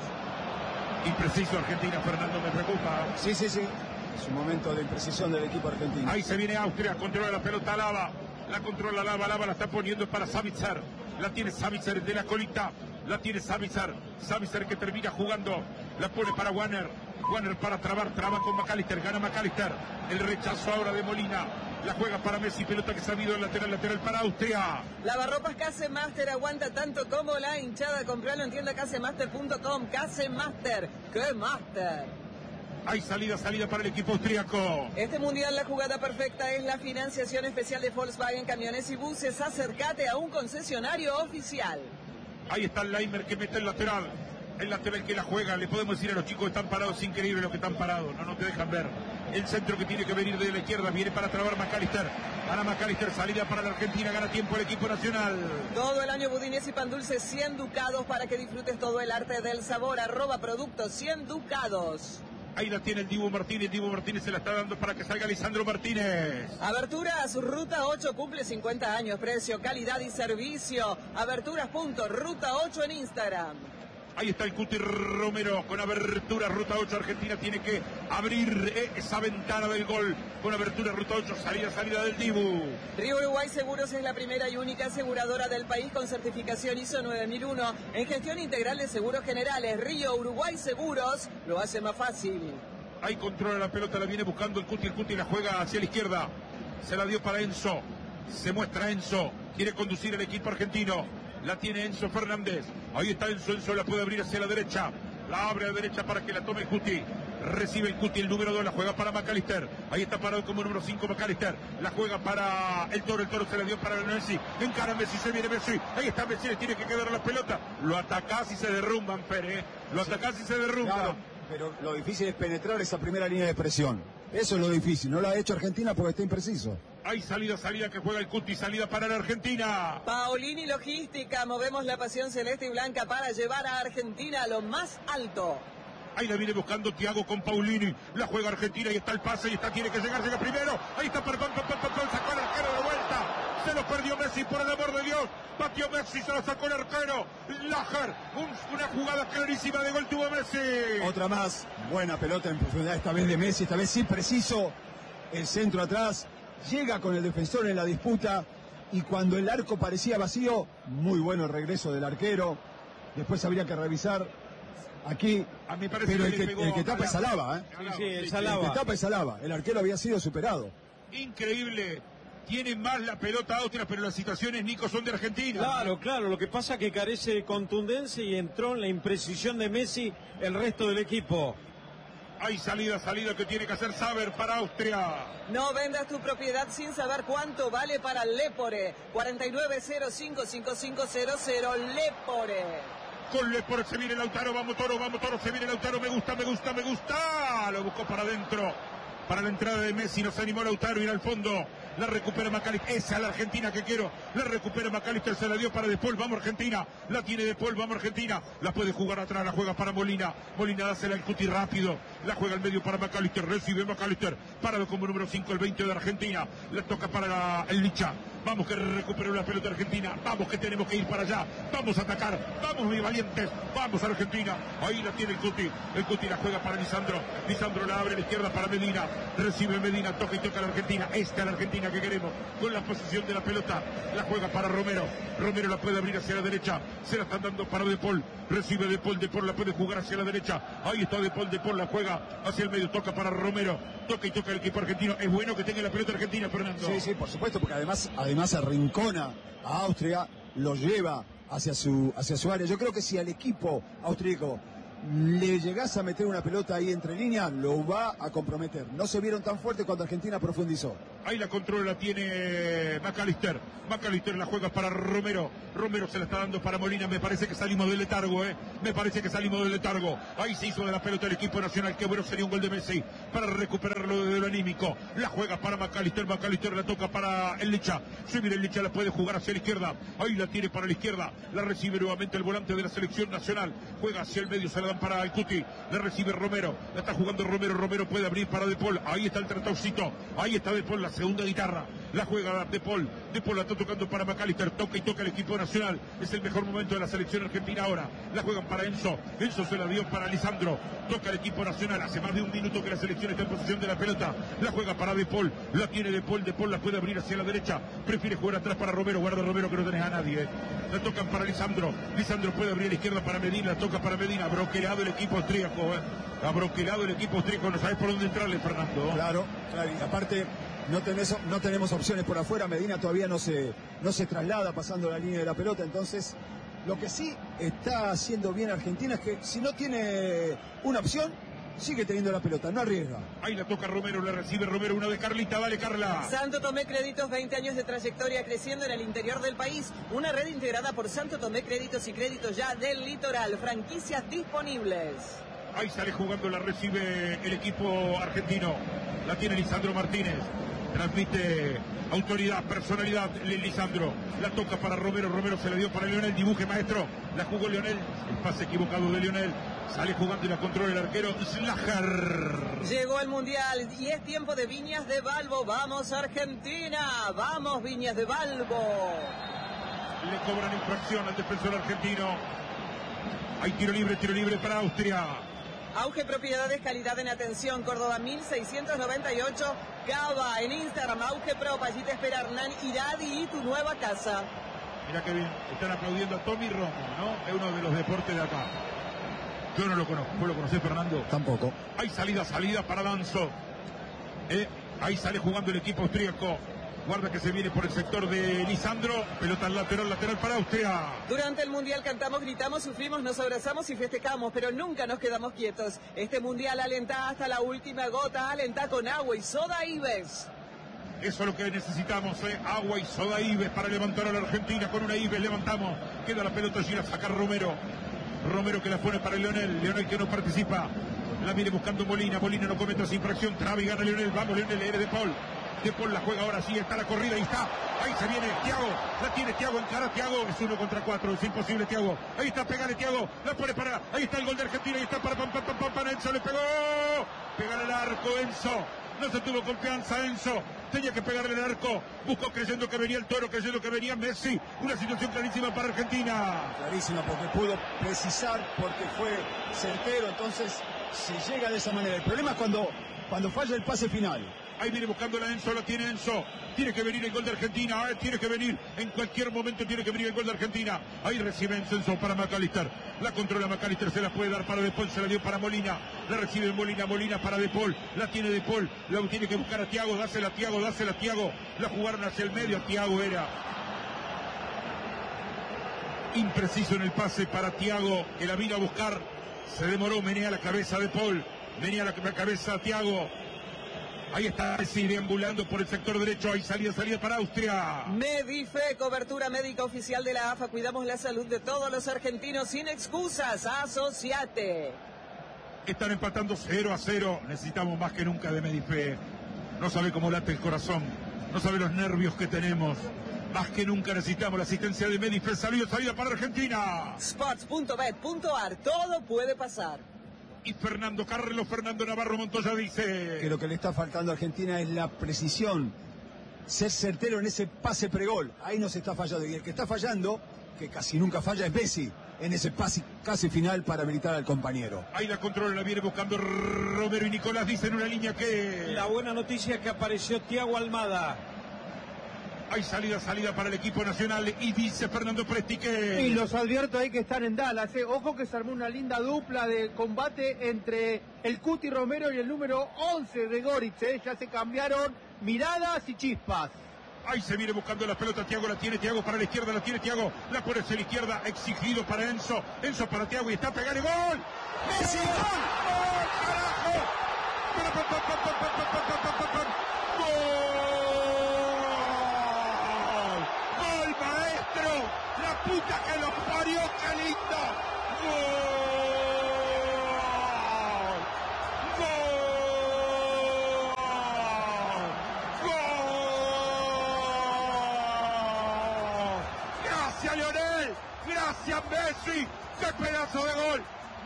S1: Impreciso Argentina, Fernando, me preocupa.
S4: Sí. Es un momento de imprecisión del equipo argentino.
S1: Ahí se viene Austria, controla la pelota Lava. La controla Lava la está poniendo para Savitzer. La tiene Savitzer de la colita. La tiene Savitzer. Savitzer que termina jugando. La pone para Wanner. Wanner para traba con McAllister. Gana McAllister. El rechazo ahora de Molina. La juega para Messi, pelota que se ha ido el lateral para Austria.
S2: Lavarropas Casemaster aguanta tanto como la hinchada. Compralo en tienda casemaster.com. Casemaster, ¡qué master!
S1: Hay salida para el equipo austríaco.
S2: Este mundial la jugada perfecta es la financiación especial de Volkswagen Camiones y Buses. Acércate a un concesionario oficial.
S1: Ahí está el Leimer que mete el lateral. El lateral que la juega. Le podemos decir a los chicos que están parados, es increíble lo que están parados. No te dejan ver. El centro que tiene que venir de la izquierda viene para trabar McAllister. Gana McAllister, salida para la Argentina, gana tiempo el equipo nacional.
S2: Todo el año budines y pan dulce 100 ducados para que disfrutes todo el arte del sabor. @productos 100 ducados.
S1: Ahí la tiene el Dibu Martínez. Dibu Martínez se la está dando para que salga Lisandro Martínez.
S2: Aberturas, Ruta 8 cumple 50 años. Precio, calidad y servicio. Aberturas.ruta 8 en Instagram.
S1: Ahí está el Cuti Romero con abertura Ruta 8. Argentina tiene que abrir esa ventana del gol. Con abertura Ruta 8, salida del Dibu.
S2: Río Uruguay Seguros es la primera y única aseguradora del país con certificación ISO 9001 en gestión integral de seguros generales. Río Uruguay Seguros lo hace más fácil.
S1: Ahí controla la pelota, la viene buscando el Cuti la juega hacia la izquierda. Se la dio para Enzo. Se muestra Enzo. Quiere conducir el equipo argentino. La tiene Enzo Fernández. Ahí está Enzo la puede abrir hacia la derecha. La abre a la derecha para que la tome el Cuti. Recibe el Cuti, el número 2, la juega para McAllister. Ahí está parado como número 5 McAllister. La juega para el Toro se la dio para Messi. Encara Messi, se viene Messi. Ahí está Messi, le tiene que quedar la pelota. Lo atacás y se derrumban, Pérez. Lo atacás y se derrumban.
S4: Claro, pero lo difícil es penetrar esa primera línea de presión. Eso es lo difícil. No lo ha hecho Argentina porque está impreciso.
S1: Hay salida que juega el Cuti, salida para la Argentina.
S2: Paolini Logística, movemos la pasión celeste y blanca para llevar a Argentina a lo más alto.
S1: Ahí la viene buscando Thiago con Paulini. La juega Argentina y está el pase y tiene que llegar, llega primero. Ahí está sacó el arquero de vuelta. Se lo perdió Messi, por el amor de Dios. Batió Messi, se lo sacó el arquero. Lager, una jugada clarísima de gol tuvo Messi.
S4: Otra más, buena pelota en profundidad, esta vez de Messi, esta vez sí preciso. El centro atrás, llega con el defensor en la disputa. Y cuando el arco parecía vacío, muy bueno el regreso del arquero. Después habría que revisar aquí.
S1: A mí parece
S4: pero
S1: que
S4: el que tapa es Alaba,
S5: el
S4: que tapa es Alaba. El arquero había sido superado.
S1: Increíble. Tiene más la pelota Austria, pero las situaciones, Nico, son de Argentina.
S5: Claro. Lo que pasa es que carece de contundencia y entró en la imprecisión de Messi el resto del equipo.
S1: Hay salida que tiene que hacer Saber para Austria.
S2: No vendas tu propiedad sin saber cuánto vale para Lepore. 49055500 Lepore.
S1: Con Lepore se viene Lautaro, vamos Toro, se viene Lautaro, me gusta. Lo buscó para adentro. Para la entrada de Messi, no se animó Lautaro, ir al fondo. La recupera McAllister, esa es la Argentina que quiero. La recupera McAllister, se la dio para De Paul, vamos Argentina. La tiene De Paul, vamos Argentina. La puede jugar atrás, la juega para Molina. Molina dásela al Cuti rápido. La juega al medio para McAllister, recibe McAllister. Parado como número 5, el 20 de Argentina. La toca para el Licha. Vamos que recuperó la pelota argentina. Vamos que tenemos que ir para allá. Vamos a atacar. Vamos, mis valientes. Vamos Argentina. Ahí la tiene el Cuti. El Cuti la juega para Lisandro. Lisandro la abre a la izquierda para Medina. Recibe Medina, toca y toca a la Argentina. Esta es la Argentina que queremos. Con la posición de la pelota. La juega para Romero. Romero la puede abrir hacia la derecha. Se la están dando para De Paul. Recibe De Paul. De Paul la puede jugar hacia la derecha. Ahí está De Paul. De Paul la juega hacia el medio. Toca para Romero. Toca y toca el equipo argentino. Es bueno que tenga la pelota argentina, Fernando.
S4: Sí, por supuesto, porque además arrincona a Austria, lo lleva hacia su área. Yo creo que si al equipo austríaco le llegás a meter una pelota ahí entre líneas, lo va a comprometer. No se vieron tan fuerte cuando Argentina profundizó.
S1: Ahí la controla, la tiene McAllister. McAllister la juega para Romero. Romero se la está dando para Molina. Me parece que salimos del letargo, Me parece que salimos del letargo. Ahí se hizo de la pelota el equipo nacional. Qué bueno sería un gol de Messi para recuperarlo de lo anímico. La juega para McAllister. McAllister la toca para el Licha. Subir el Licha, la puede jugar hacia la izquierda. Ahí la tiene para la izquierda. La recibe nuevamente el volante de la selección nacional. Juega hacia el medio, se la dan para el Cuti. La recibe Romero. La está jugando Romero. Romero puede abrir para De Paul. Ahí está el trataucito. Ahí está De Paul, la segunda guitarra. La juega De Paul. De Paul la está tocando para McAllister. Toca y toca el equipo nacional. Es el mejor momento de la selección argentina ahora. La juegan para Enzo. Enzo se la dio para Lisandro. Toca el equipo nacional. Hace más de un minuto que la selección está en posición de la pelota. La juega para De Paul. La tiene De Paul. De Paul la puede abrir hacia la derecha. Prefiere jugar atrás para Romero. Guarda Romero que no tenés a nadie. La tocan para Lisandro. Lisandro puede abrir a la izquierda para Medina. La toca para Medina. Broquelado el equipo austríaco. Ha broquelado el equipo austríaco. No sabes por dónde entrarle, Fernando.
S4: Claro. Y aparte no tenemos opciones por afuera. Medina todavía no se traslada pasando la línea de la pelota. Entonces, lo que sí está haciendo bien Argentina es que si no tiene una opción, sigue teniendo la pelota, no arriesga.
S1: Ahí la toca Romero, la recibe Romero, una de Carlita, dale Carla.
S2: Santo Tomé Créditos, 20 años de trayectoria creciendo en el interior del país. Una red integrada por Santo Tomé Créditos y Créditos Ya del Litoral. Franquicias disponibles.
S1: Ahí sale jugando, la recibe el equipo argentino. La tiene Lisandro Martínez. Transmite autoridad, personalidad, Lisandro. La toca para Romero, Romero se le dio para Leonel. Dibuje, maestro. La jugó Leonel. El pase equivocado de Leonel. Sale jugando y la controla el arquero Slager.
S2: Llegó el Mundial y es tiempo de Viñas de Balbo. ¡Vamos, Argentina! ¡Vamos, Viñas de Balbo!
S1: Le cobran infracción al defensor argentino. Hay tiro libre para Austria.
S2: Auge Propiedades, calidad en atención. Córdoba 1698. Cava en Instagram. Auge Prop. Allí te espera Hernán Iradi y tu nueva casa.
S1: Mira qué bien. Están aplaudiendo a Tommy Romo, ¿no? Es uno de los deportes de acá. Yo no lo conozco. ¿Vos lo conocés, Fernando?
S4: Tampoco.
S1: Hay salida para Danzo. Ahí sale jugando el equipo austríaco. Guarda que se viene por el sector de Lisandro. Pelota lateral para Austria.
S2: Durante el Mundial cantamos, gritamos, sufrimos, nos abrazamos y festejamos, pero nunca nos quedamos quietos. Este Mundial alenta hasta la última gota, alenta con agua y soda Ives.
S1: Eso es lo que necesitamos, agua y soda Ives para levantar a la Argentina. Con una Ives levantamos. Queda la pelota allí, la saca Romero. Romero que la pone para Leonel. Leonel que no participa. La viene buscando Molina. Molina no comete esa infracción. Traba y gana Leonel. Vamos, Leonel, eres De Paul. De Paul la juega ahora sí, está la corrida, ahí está. Ahí se viene Thiago, la tiene Thiago, encara Thiago, es 1 contra 4, es imposible Thiago. Ahí está, pegale Thiago, la pone para, ahí está el gol de Argentina, ahí está para Enzo, le pegó. Pegar el arco, Enzo. No se tuvo confianza, Enzo. Tenía que pegarle el arco. Buscó creyendo que venía el Toro, creyendo que venía Messi. Una situación clarísima para Argentina.
S4: Clarísima, porque pudo precisar, porque fue certero, entonces se llega de esa manera. El problema es cuando falla el pase final.
S1: Ahí viene buscando la Enzo, la tiene Enzo. Tiene que venir el gol de Argentina, tiene que venir. En cualquier momento tiene que venir el gol de Argentina. Ahí recibe Enzo para McAllister. La controla McAllister, se la puede dar para De Paul, se la dio para Molina. La recibe Molina para De Paul. La tiene De Paul, la tiene que buscar a Thiago, dásela a Thiago. La jugaron hacia el medio, Thiago era impreciso en el pase para Thiago, que la vino a buscar. Se demoró, menea la cabeza De Paul. Menea la cabeza Thiago. Ahí está Messi deambulando por el sector derecho. Hay salida para Austria.
S2: Medife, cobertura médica oficial de la AFA. Cuidamos la salud de todos los argentinos sin excusas. Asociate.
S1: Están empatando 0-0. Necesitamos más que nunca de Medife. No sabe cómo late el corazón. No sabe los nervios que tenemos. Más que nunca necesitamos la asistencia de Medife. Salida para Argentina.
S2: Spots.bet.ar. Todo puede pasar.
S1: Y Fernando Navarro Montoya dice
S4: que lo que le está faltando a Argentina es la precisión, ser certero en ese pase pregol. Ahí no se está fallando, y el que está fallando, que casi nunca falla, es Messi en ese pase casi final para habilitar al compañero.
S1: Ahí la controla, la viene buscando Romero y Nicolás, dicen una línea que...
S5: La buena noticia es que apareció Thiago Almada.
S1: Hay salida para el equipo nacional y dice Fernando Presti que...
S6: Y los advierto ahí que están en Dallas. Ojo que se armó una linda dupla de combate entre el Cuti Romero y el número 11 de Goritz. Ya se cambiaron miradas y chispas.
S1: Ahí se viene buscando la pelota, Thiago la tiene, Thiago para la izquierda, la tiene Thiago, la pone hacia la izquierda, exigido para Enzo, Enzo para Thiago y está a pegar el gol. ¡Messi! ¡Gol! ¡Gol, carajo! ¡Gol! ¡Gol, maestro! ¡La puta que los parió, qué lindo! ¡Gol! Gracias Messi, qué pedazo de gol.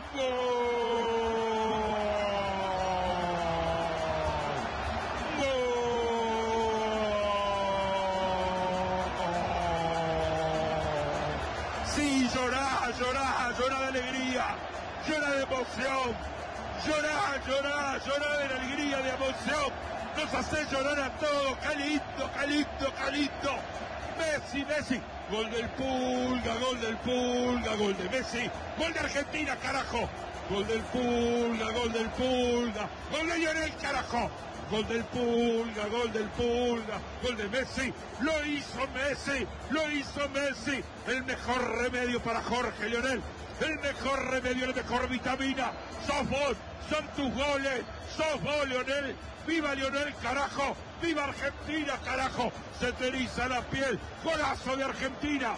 S1: Sí, llorá de alegría, llorá de emoción, llorá de alegría, de emoción. Nos hace llorar a todos, qué lindo. Messi. Gol del Pulga, gol de Messi, gol de Argentina, carajo. Gol del Pulga, gol de Lionel, carajo. Gol del Pulga, gol de Messi. Lo hizo Messi. El mejor remedio para Jorge Lionel. El mejor remedio, la mejor vitamina. Sos vos, son tus goles. Sos vos, Lionel. ¡Viva Lionel, carajo! ¡Viva Argentina, carajo! Se te eriza la piel. ¡Golazo de Argentina!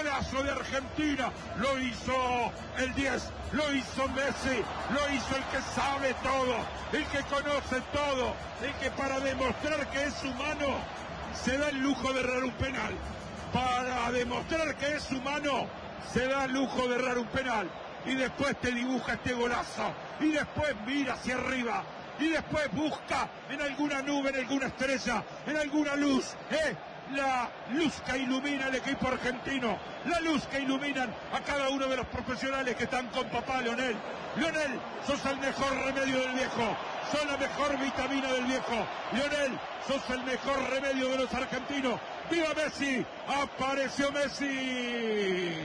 S1: Lo hizo el 10, lo hizo Messi, lo hizo el que sabe todo, el que conoce todo, el que para demostrar que es humano se da el lujo de errar un penal. Para demostrar que es humano se da el lujo de errar un penal. Y después te dibuja este golazo. Y después mira hacia arriba. Y después busca en alguna nube, en alguna estrella, en alguna luz, la luz que ilumina al equipo argentino, la luz que iluminan a cada uno de los profesionales que están con papá Lionel. Lionel, sos el mejor remedio del viejo, sos la mejor vitamina del viejo. Lionel, sos el mejor remedio de los argentinos. ¡Viva Messi! ¡Apareció Messi!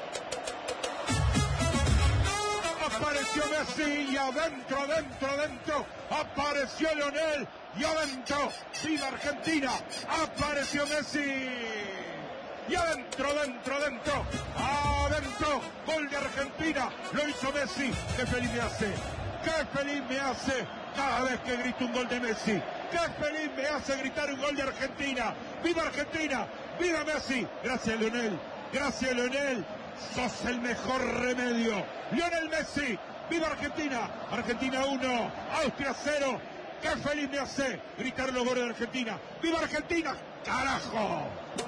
S1: Apareció Messi y adentro, apareció Lionel y adentro, ¡viva Argentina! Apareció Messi y adentro, gol de Argentina, lo hizo Messi. Qué feliz me hace cada vez que grito un gol de Messi. Qué feliz me hace gritar un gol de Argentina. ¡Viva Argentina! ¡Viva Messi! Gracias Lionel. Sos el mejor remedio. Lionel Messi. ¡Viva Argentina! Argentina 1, Austria 0. ¡Qué feliz me hace gritar los goles de Argentina! ¡Viva Argentina! ¡Carajo!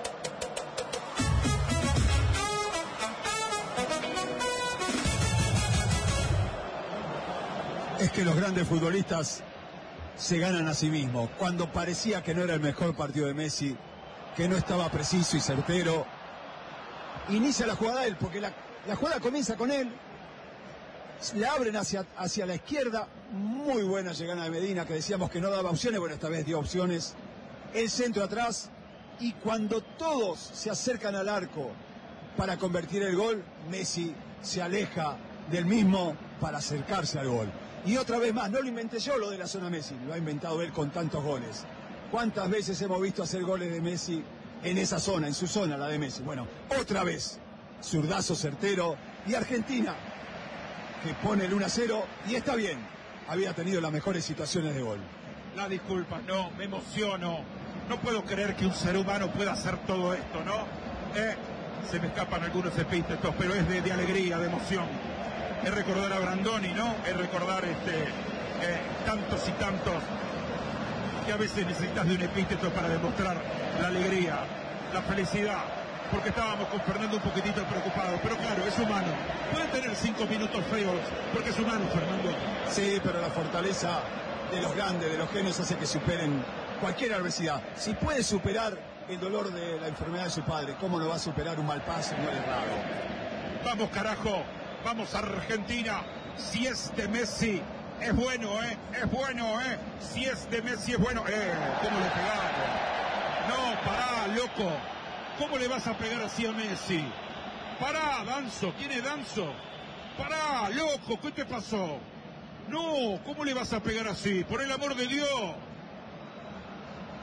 S4: Es que los grandes futbolistas se ganan a sí mismos. Cuando parecía que no era el mejor partido de Messi, que no estaba preciso y certero, inicia la jugada él, porque la jugada comienza con él, la abren hacia la izquierda, muy buena llegada de Medina, que decíamos que no daba opciones, bueno, esta vez dio opciones, el centro atrás, y cuando todos se acercan al arco para convertir el gol, Messi se aleja del mismo para acercarse al gol. Y otra vez más, no lo inventé yo lo de la zona Messi, lo ha inventado él con tantos goles. ¿Cuántas veces hemos visto hacer goles de Messi en esa zona, en su zona, la de Messi? Bueno, otra vez, zurdazo certero, y Argentina, que pone el 1-0, y está bien, había tenido las mejores situaciones de gol.
S1: Las disculpas, no, me emociono, no puedo creer que un ser humano pueda hacer todo esto, ¿no? Se me escapan algunos epítetos, pero es de alegría, de emoción. Es recordar a Brandoni, ¿no? Es recordar tantos y tantos que a veces necesitas de un epíteto para demostrar la alegría, la felicidad, porque estábamos con Fernando un poquitito preocupados, pero claro, es humano, puede tener 5 minutos feos, porque es humano, Fernando.
S4: Sí, pero la fortaleza de los grandes, de los genios, hace que superen cualquier adversidad. Si puede superar el dolor de la enfermedad de su padre, ¿cómo no va a superar un mal paso y un gol errado?
S1: Vamos, carajo, vamos a Argentina, si es de Messi, es bueno, es bueno, si es de Messi es bueno, ¿cómo le pegamos? No, pará, loco, ¿cómo le vas a pegar así a Messi? Pará, Danzo, ¿quién es Danzo? Pará, loco, ¿qué te pasó? No, ¿cómo le vas a pegar así? Por el amor de Dios.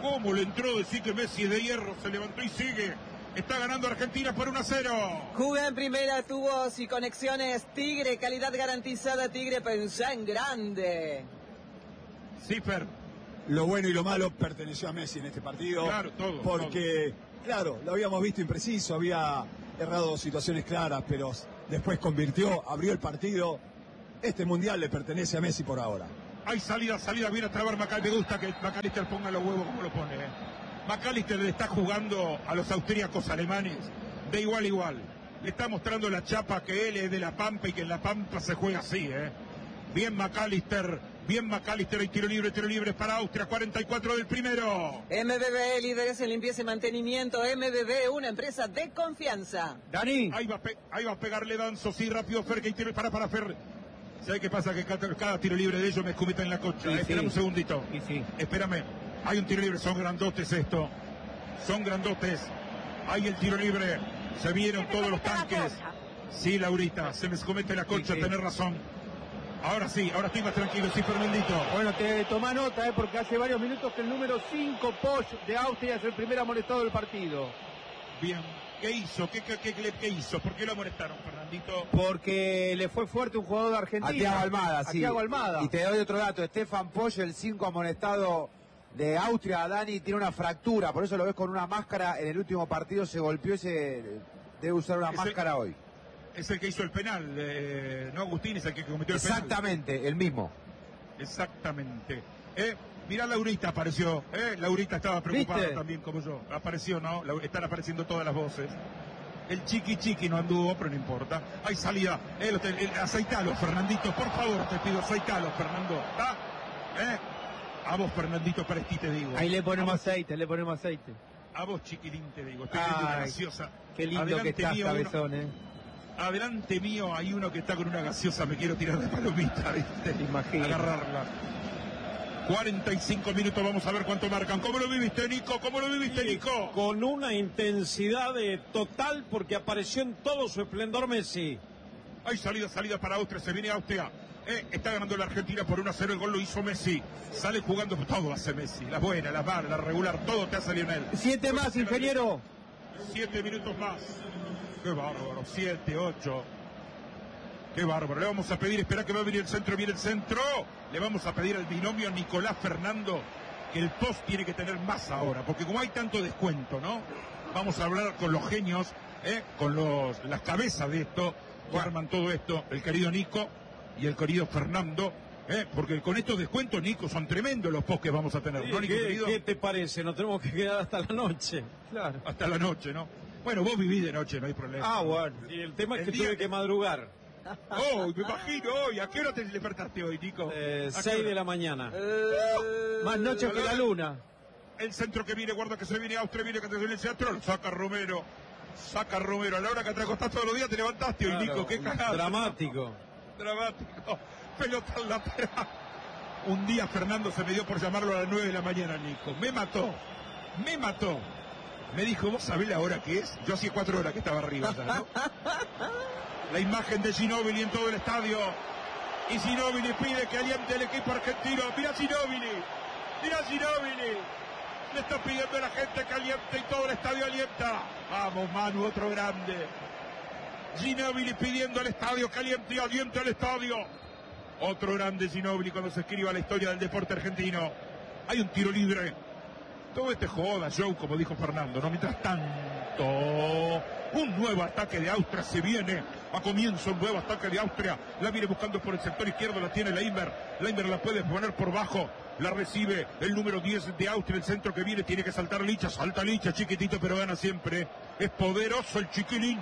S1: ¿Cómo le entró? Decir que Messi es de hierro, se levantó y sigue. Está ganando Argentina por 1-0.
S2: Juega en primera, tubos y conexiones Tigre, calidad garantizada Tigre, pensá en grande.
S1: Cipher.
S4: Lo bueno y lo malo perteneció a Messi en este partido.
S1: Claro, todo.
S4: Porque, claro, lo habíamos visto impreciso, había errado situaciones claras, pero después convirtió, abrió el partido. Este mundial le pertenece a Messi por ahora.
S1: Hay salida, viene a trabar McAllister. Me gusta que McAllister ponga los huevos como lo pone. McAllister le está jugando a los austríacos alemanes de igual a igual. Le está mostrando la chapa que él es de La Pampa y que en La Pampa se juega así, Bien McAllister, hay tiro libre para Austria, 44 del primero.
S2: MBB, líderes en limpieza y mantenimiento. MBB, una empresa de confianza.
S6: Dani.
S1: Ahí va a pegarle Danzo, sí, rápido Fer, que hay tiro para Fer. ¿Sabes qué pasa? Que cada tiro libre de ellos me escupita en la concha.
S6: Sí,
S1: Espérame un segundito.
S6: Sí.
S1: Espérame. Hay un tiro libre, son grandotes esto. Son grandotes. Hay el tiro libre. Se vieron todos los tanques. Sí, Laurita, se me escomete la concha, tenés razón. Ahora sí, ahora estoy más tranquilo, sí, Fernandito.
S6: Bueno, te toma nota, porque hace varios minutos que el número 5, Posch, de Austria, es el primer amonestado del partido.
S1: Bien. ¿Qué hizo? ¿Qué hizo? ¿Por qué lo amonestaron, Fernandito?
S6: Porque le fue fuerte un jugador de Argentina.
S7: A Thiago Almada, sí.
S6: Thiago Almada.
S7: Y te doy otro dato, Stefan Posch, el 5 amonestado de Austria, Dani, tiene una fractura, por eso lo ves con una máscara. En el último partido se golpeó y se debe usar una máscara hoy.
S1: Es el que hizo el penal, ¿no? Agustín es el que cometió el penal.
S7: Exactamente, el mismo.
S1: Exactamente. Mirá, Laurita apareció. Laurita estaba preocupada. ¿Viste? También como yo. Apareció, ¿no? Están apareciendo todas las voces. El chiqui no anduvo, pero no importa. Hay salida. Aceitalo, Fernandito. Por favor, te pido, aceitalo, Fernando. ¿Está? A vos, Fernandito Presti, te digo.
S6: Ahí le ponemos aceite,
S1: A vos, chiquilín, te digo. Estoy viendo una gaseosa.
S6: Qué lindo adelante que estás, cabezón,
S1: Adelante mío hay uno que está con una gaseosa. Me quiero tirar de palomita, ¿viste?
S6: Imagínate.
S1: Agarrarla. 45 minutos, vamos a ver cuánto marcan. ¿Cómo lo viviste, Nico?
S5: Con una intensidad total, porque apareció en todo su esplendor Messi.
S1: Hay salida para Austria, se viene Austria. Está ganando la Argentina por 1-0, el gol lo hizo Messi. Sale jugando, todo hace Messi. Las buenas, las malas, la regular, todo te hace Lionel.
S6: 7 más, ingeniero.
S1: 7 minutos más. Qué bárbaro, 7, 8. Qué bárbaro. Le vamos a pedir, espera que va a venir el centro, viene el centro. Le vamos a pedir al binomio Nicolás Fernando que el post tiene que tener más ahora, porque como hay tanto descuento, ¿no? Vamos a hablar con los genios, con las cabezas de esto, que arman todo esto, el querido Nico y el querido Fernando, porque con estos descuentos, Nico, son tremendos los posts que vamos a tener, ¿no, Nico, querido?
S5: ¿Qué te parece? Nos tenemos que quedar hasta la noche.
S6: Claro.
S1: Hasta la noche, ¿no? Bueno, vos vivís de noche, no hay problema.
S5: Bueno. Y el tema es que tuve que madrugar.
S1: Me imagino hoy. ¿A qué hora te despertaste hoy, Nico?
S5: 6 de la mañana.
S6: Más noche que la luna.
S1: El centro que viene, guarda que se viene Austria, viene que te viene el centro, saca Romero. A la hora que te acostás todos los días te levantaste hoy, Nico. Qué cagada.
S5: Dramático.
S1: Pelota en la pera. Un día Fernando se me dio por llamarlo a las 9 de la mañana, Nico. Me mató. Me dijo, ¿vos sabés la hora que es? Yo hacía 4 horas que estaba arriba ya, ¿no? La imagen de Ginóbili en todo el estadio. Y Ginóbili pide que aliente el equipo argentino. Mira Ginóbili. Le está pidiendo a la gente que aliente y todo el estadio alienta. Vamos, Manu, otro grande. Ginóbili pidiendo al estadio que aliente y aliente al estadio. Otro grande Ginóbili cuando se escriba la historia del deporte argentino. Hay un tiro libre. Todo joda, show, como dijo Fernando, ¿no? Mientras tanto, un nuevo ataque de Austria se viene. A comienzo un nuevo ataque de Austria. La viene buscando por el sector izquierdo, la tiene Leimer. Leimer la puede poner por bajo. La recibe el número 10 de Austria. El centro que viene tiene que saltar Licha. Salta Licha, chiquitito, pero gana siempre. Es poderoso el chiquilín.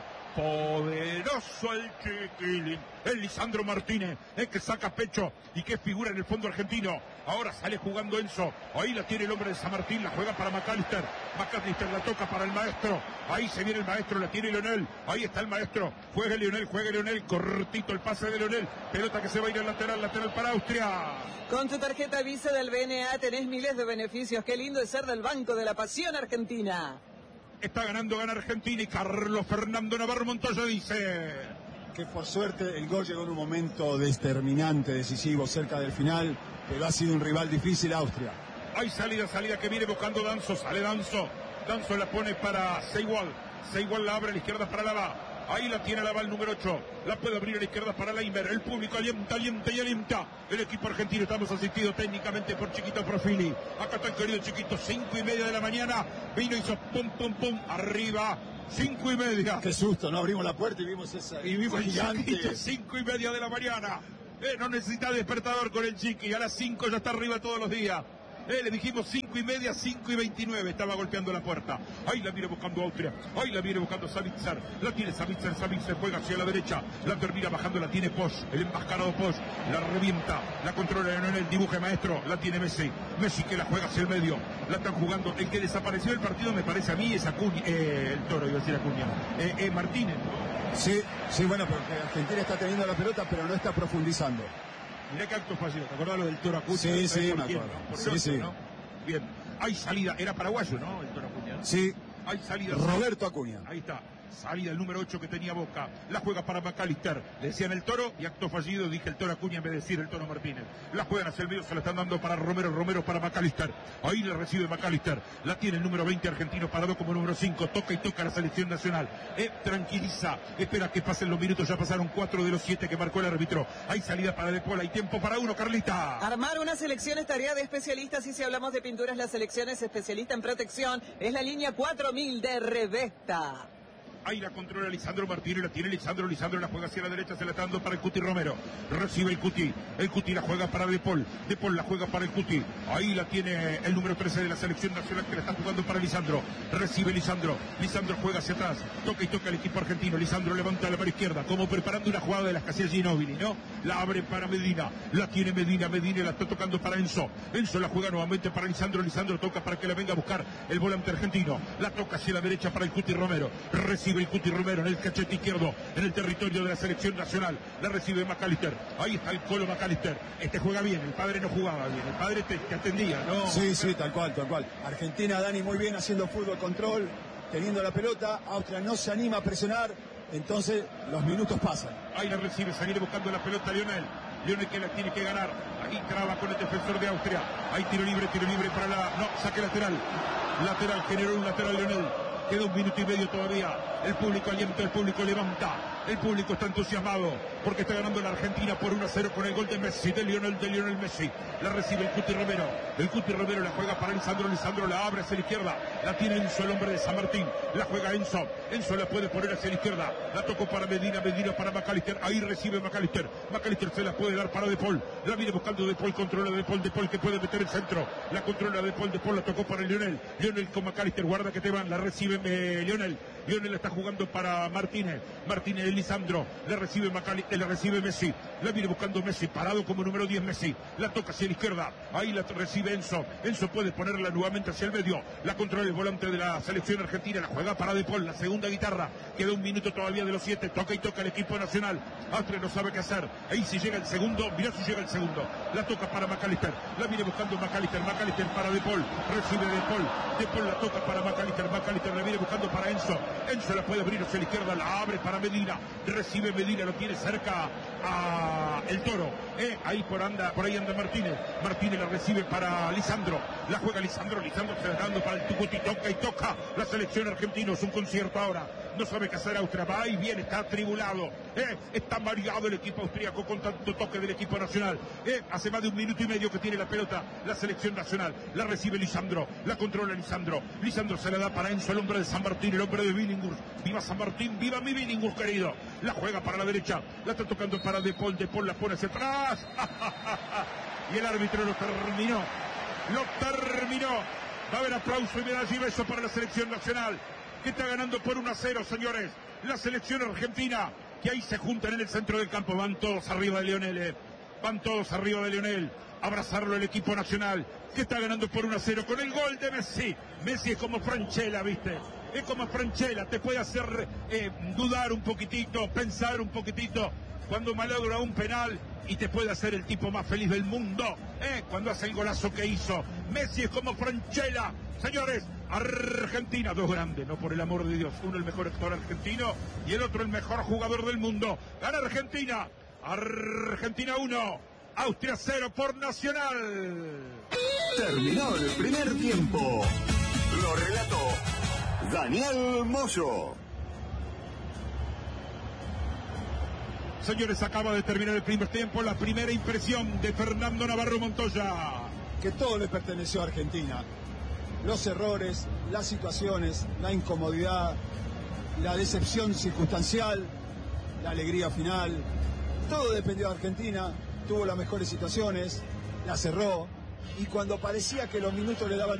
S1: El Lisandro Martínez, que saca pecho y que figura en el fondo argentino. Ahora sale jugando Enzo. Ahí la tiene el hombre de San Martín, la juega para McAllister. McAllister la toca para el maestro. Ahí se viene el maestro, la tiene Lionel. Ahí está el maestro. Juega Lionel. Cortito el pase de Lionel. Pelota que se va a ir al lateral para Austria.
S2: Con tu tarjeta Visa del BNA tenés miles de beneficios. Qué lindo es ser del Banco de la Pasión Argentina.
S1: Está ganando, gana Argentina y Carlos Fernando Navarro Montoya dice
S4: que por suerte el gol llegó en un momento determinante, decisivo, cerca del final, pero ha sido un rival difícil Austria.
S1: Hay salida que viene buscando Danzo. Sale Danzo. Danzo la pone para Seiwal. Seiwal la abre a la izquierda para Lava. Ahí la tiene Lava el número 8. La puede abrir a la izquierda para Leimer. El público alienta. El equipo argentino. Estamos asistidos técnicamente por Chiquito Profili. Acá está el querido Chiquito. 5:30 de la mañana. Vino, hizo pum, pum, pum. Arriba. 5:30.
S4: Qué susto, ¿no? Abrimos la puerta y vimos esa.
S1: Y vimos el Chiquito. 5:30 de la mañana. No necesita despertador con el Chiqui. A las 5 ya está arriba todos los días. Le dijimos 5:30, 5:29. Estaba golpeando la puerta. Ahí la viene buscando Austria. Ahí la viene buscando Savitzer. La tiene Savitzer. Savitzer juega hacia la derecha. La termina bajando. La tiene Posch. El enmascarado Posch. La revienta. La controla en el dibuje maestro. La tiene Messi. Messi que la juega hacia el medio. La están jugando. El que desapareció del partido me parece a mí es Acuña. El Toro, iba a decir Acuña. Martínez.
S4: Sí, bueno, porque Argentina está teniendo la pelota, pero no está profundizando.
S1: Mirá que acto fallido. ¿Te acordás lo del Toro Acuña?
S4: Sí, me
S1: quién,
S4: acuerdo.
S1: ¿no?
S4: Sí.
S1: ¿no? Bien. Hay salida. Era paraguayo, ¿no? El Toro Acuña.
S4: Sí.
S1: Hay salida.
S4: Roberto Acuña.
S1: Ahí está. Salida el número 8 que tenía Boca. La juega para McAllister. Le decían el Toro y acto fallido dije el Toro Acuña en vez de decir el Toro Martínez. La juegan hacia el medio, se la están dando para Romero. Romero para McAllister. Ahí le recibe McAllister. La tiene el número 20 argentino parado como número 5. Toca y toca la selección nacional. Tranquiliza. Espera que pasen los minutos. Ya pasaron 4 de los 7 que marcó el árbitro. Hay salida para De Paul. Hay tiempo para uno, Carlita.
S2: Armar una selección es tarea de especialistas y si hablamos de pinturas, la selección es especialista en protección. Es la línea 4000 de Revesta.
S1: Ahí la controla Lisandro Martínez, la tiene Lisandro la juega hacia la derecha, se la está dando para el Cuti Romero. Recibe el Cuti la juega para De Paul la juega para el Cuti. Ahí la tiene el número 13 de la selección nacional que la está jugando para Lisandro. Recibe Lisandro juega hacia atrás, toca y toca el equipo argentino. Lisandro levanta la mano izquierda, como preparando una jugada de las casillas Ginóbili, ¿no? La abre para Medina, la tiene Medina la está tocando para Enzo la juega nuevamente para Lisandro toca para que la venga a buscar el volante argentino. La toca hacia la derecha para el Cuti Romero. Recibe el Cuti Romero en el cachete izquierdo, en el territorio de la selección nacional. La recibe McAllister. Ahí está el Colo McAllister. Juega bien, el padre no jugaba bien, el padre te atendía, ¿no?
S4: Sí, tal cual. Argentina, Dani, muy bien haciendo fútbol control, teniendo la pelota. Austria no se anima a presionar, entonces los minutos pasan.
S1: Ahí la recibe, se viene buscando la pelota Lionel que la tiene que ganar. Ahí traba con el defensor de Austria. Ahí tiro libre para saque lateral. Generó un lateral Lionel. Queda 1 minuto y medio todavía. El público alienta, el público levanta. El público está entusiasmado porque está ganando la Argentina por 1-0 con el gol de Messi, de Lionel Messi. La recibe el Cuti Romero. El Cuti Romero la juega para Lisandro la abre hacia la izquierda. La tiene Enzo, el hombre de San Martín. La juega Enzo la puede poner hacia la izquierda. La tocó para Medina para McAllister. Ahí recibe McAllister se la puede dar para De Paul. La viene buscando De Paul, controla De Paul que puede meter el centro. La controla De Paul la tocó para Lionel con McAllister, guarda que te van. La recibe Lionel la está jugando para Martínez Lisandro, le recibe Messi, la viene buscando Messi, parado como número 10 Messi, la toca hacia la izquierda, ahí la recibe Enzo puede ponerla nuevamente hacia el medio, la controla el volante de la selección argentina, la juega para De Paul, la segunda guitarra, queda 1 minuto todavía de los 7, toca y toca el equipo nacional, Austria no sabe qué hacer, ahí si llega el segundo, mirá si llega el segundo, la toca para McAllister, la viene buscando McAllister para De Paul, recibe De Paul la toca para McAllister la viene buscando para Enzo la puede abrir hacia la izquierda, la abre para Medina, recibe Medina, lo tiene cerca a el Toro, ahí por ahí anda Martínez la recibe para Lisandro, la juega Lisandro se la está dando para el Tucuti, toca y toca la selección argentina, es un concierto ahora, no sabe qué hacer Austria, va y viene, está atribulado, está mareado el equipo austríaco con tanto toque del equipo nacional, hace más de 1 minuto y medio que tiene la pelota la selección nacional, la recibe Lisandro, la controla Lisandro se la da para Enzo, el hombre de San Martín, el hombre de Billinghurst, viva San Martín, viva mi Billinghurst querido, la juega para la derecha, la está tocando para De Paul la pone hacia atrás, y el árbitro lo terminó, va a haber aplauso y medalla y beso para la selección nacional, que está ganando por 1-0, señores, la selección argentina, que ahí se juntan en el centro del campo, van todos arriba de Lionel, abrazarlo el equipo nacional, que está ganando por 1-0 con el gol de Messi. Messi es como Franchella, ¿viste? Es como Franchella, te puede hacer dudar un poquitito, pensar un poquitito, cuando malogra un penal y te puede hacer el tipo más feliz del mundo, cuando hace el golazo que hizo. Messi es como Franchella, señores. Argentina, 2 grandes, no por el amor de Dios, uno el mejor actor argentino y el otro el mejor jugador del mundo. Gana Argentina 1, Austria 0 por Nacional.
S3: Terminó el primer tiempo. Lo relató Daniel Moyo.
S1: Señores, acaba de terminar el primer tiempo. La primera impresión de Fernando Navarro Montoya.
S4: Que todo le perteneció a Argentina. Los errores, las situaciones, la incomodidad, la decepción circunstancial, la alegría final. Todo dependió de Argentina. Tuvo las mejores situaciones, las cerró. Y cuando parecía que los minutos le daban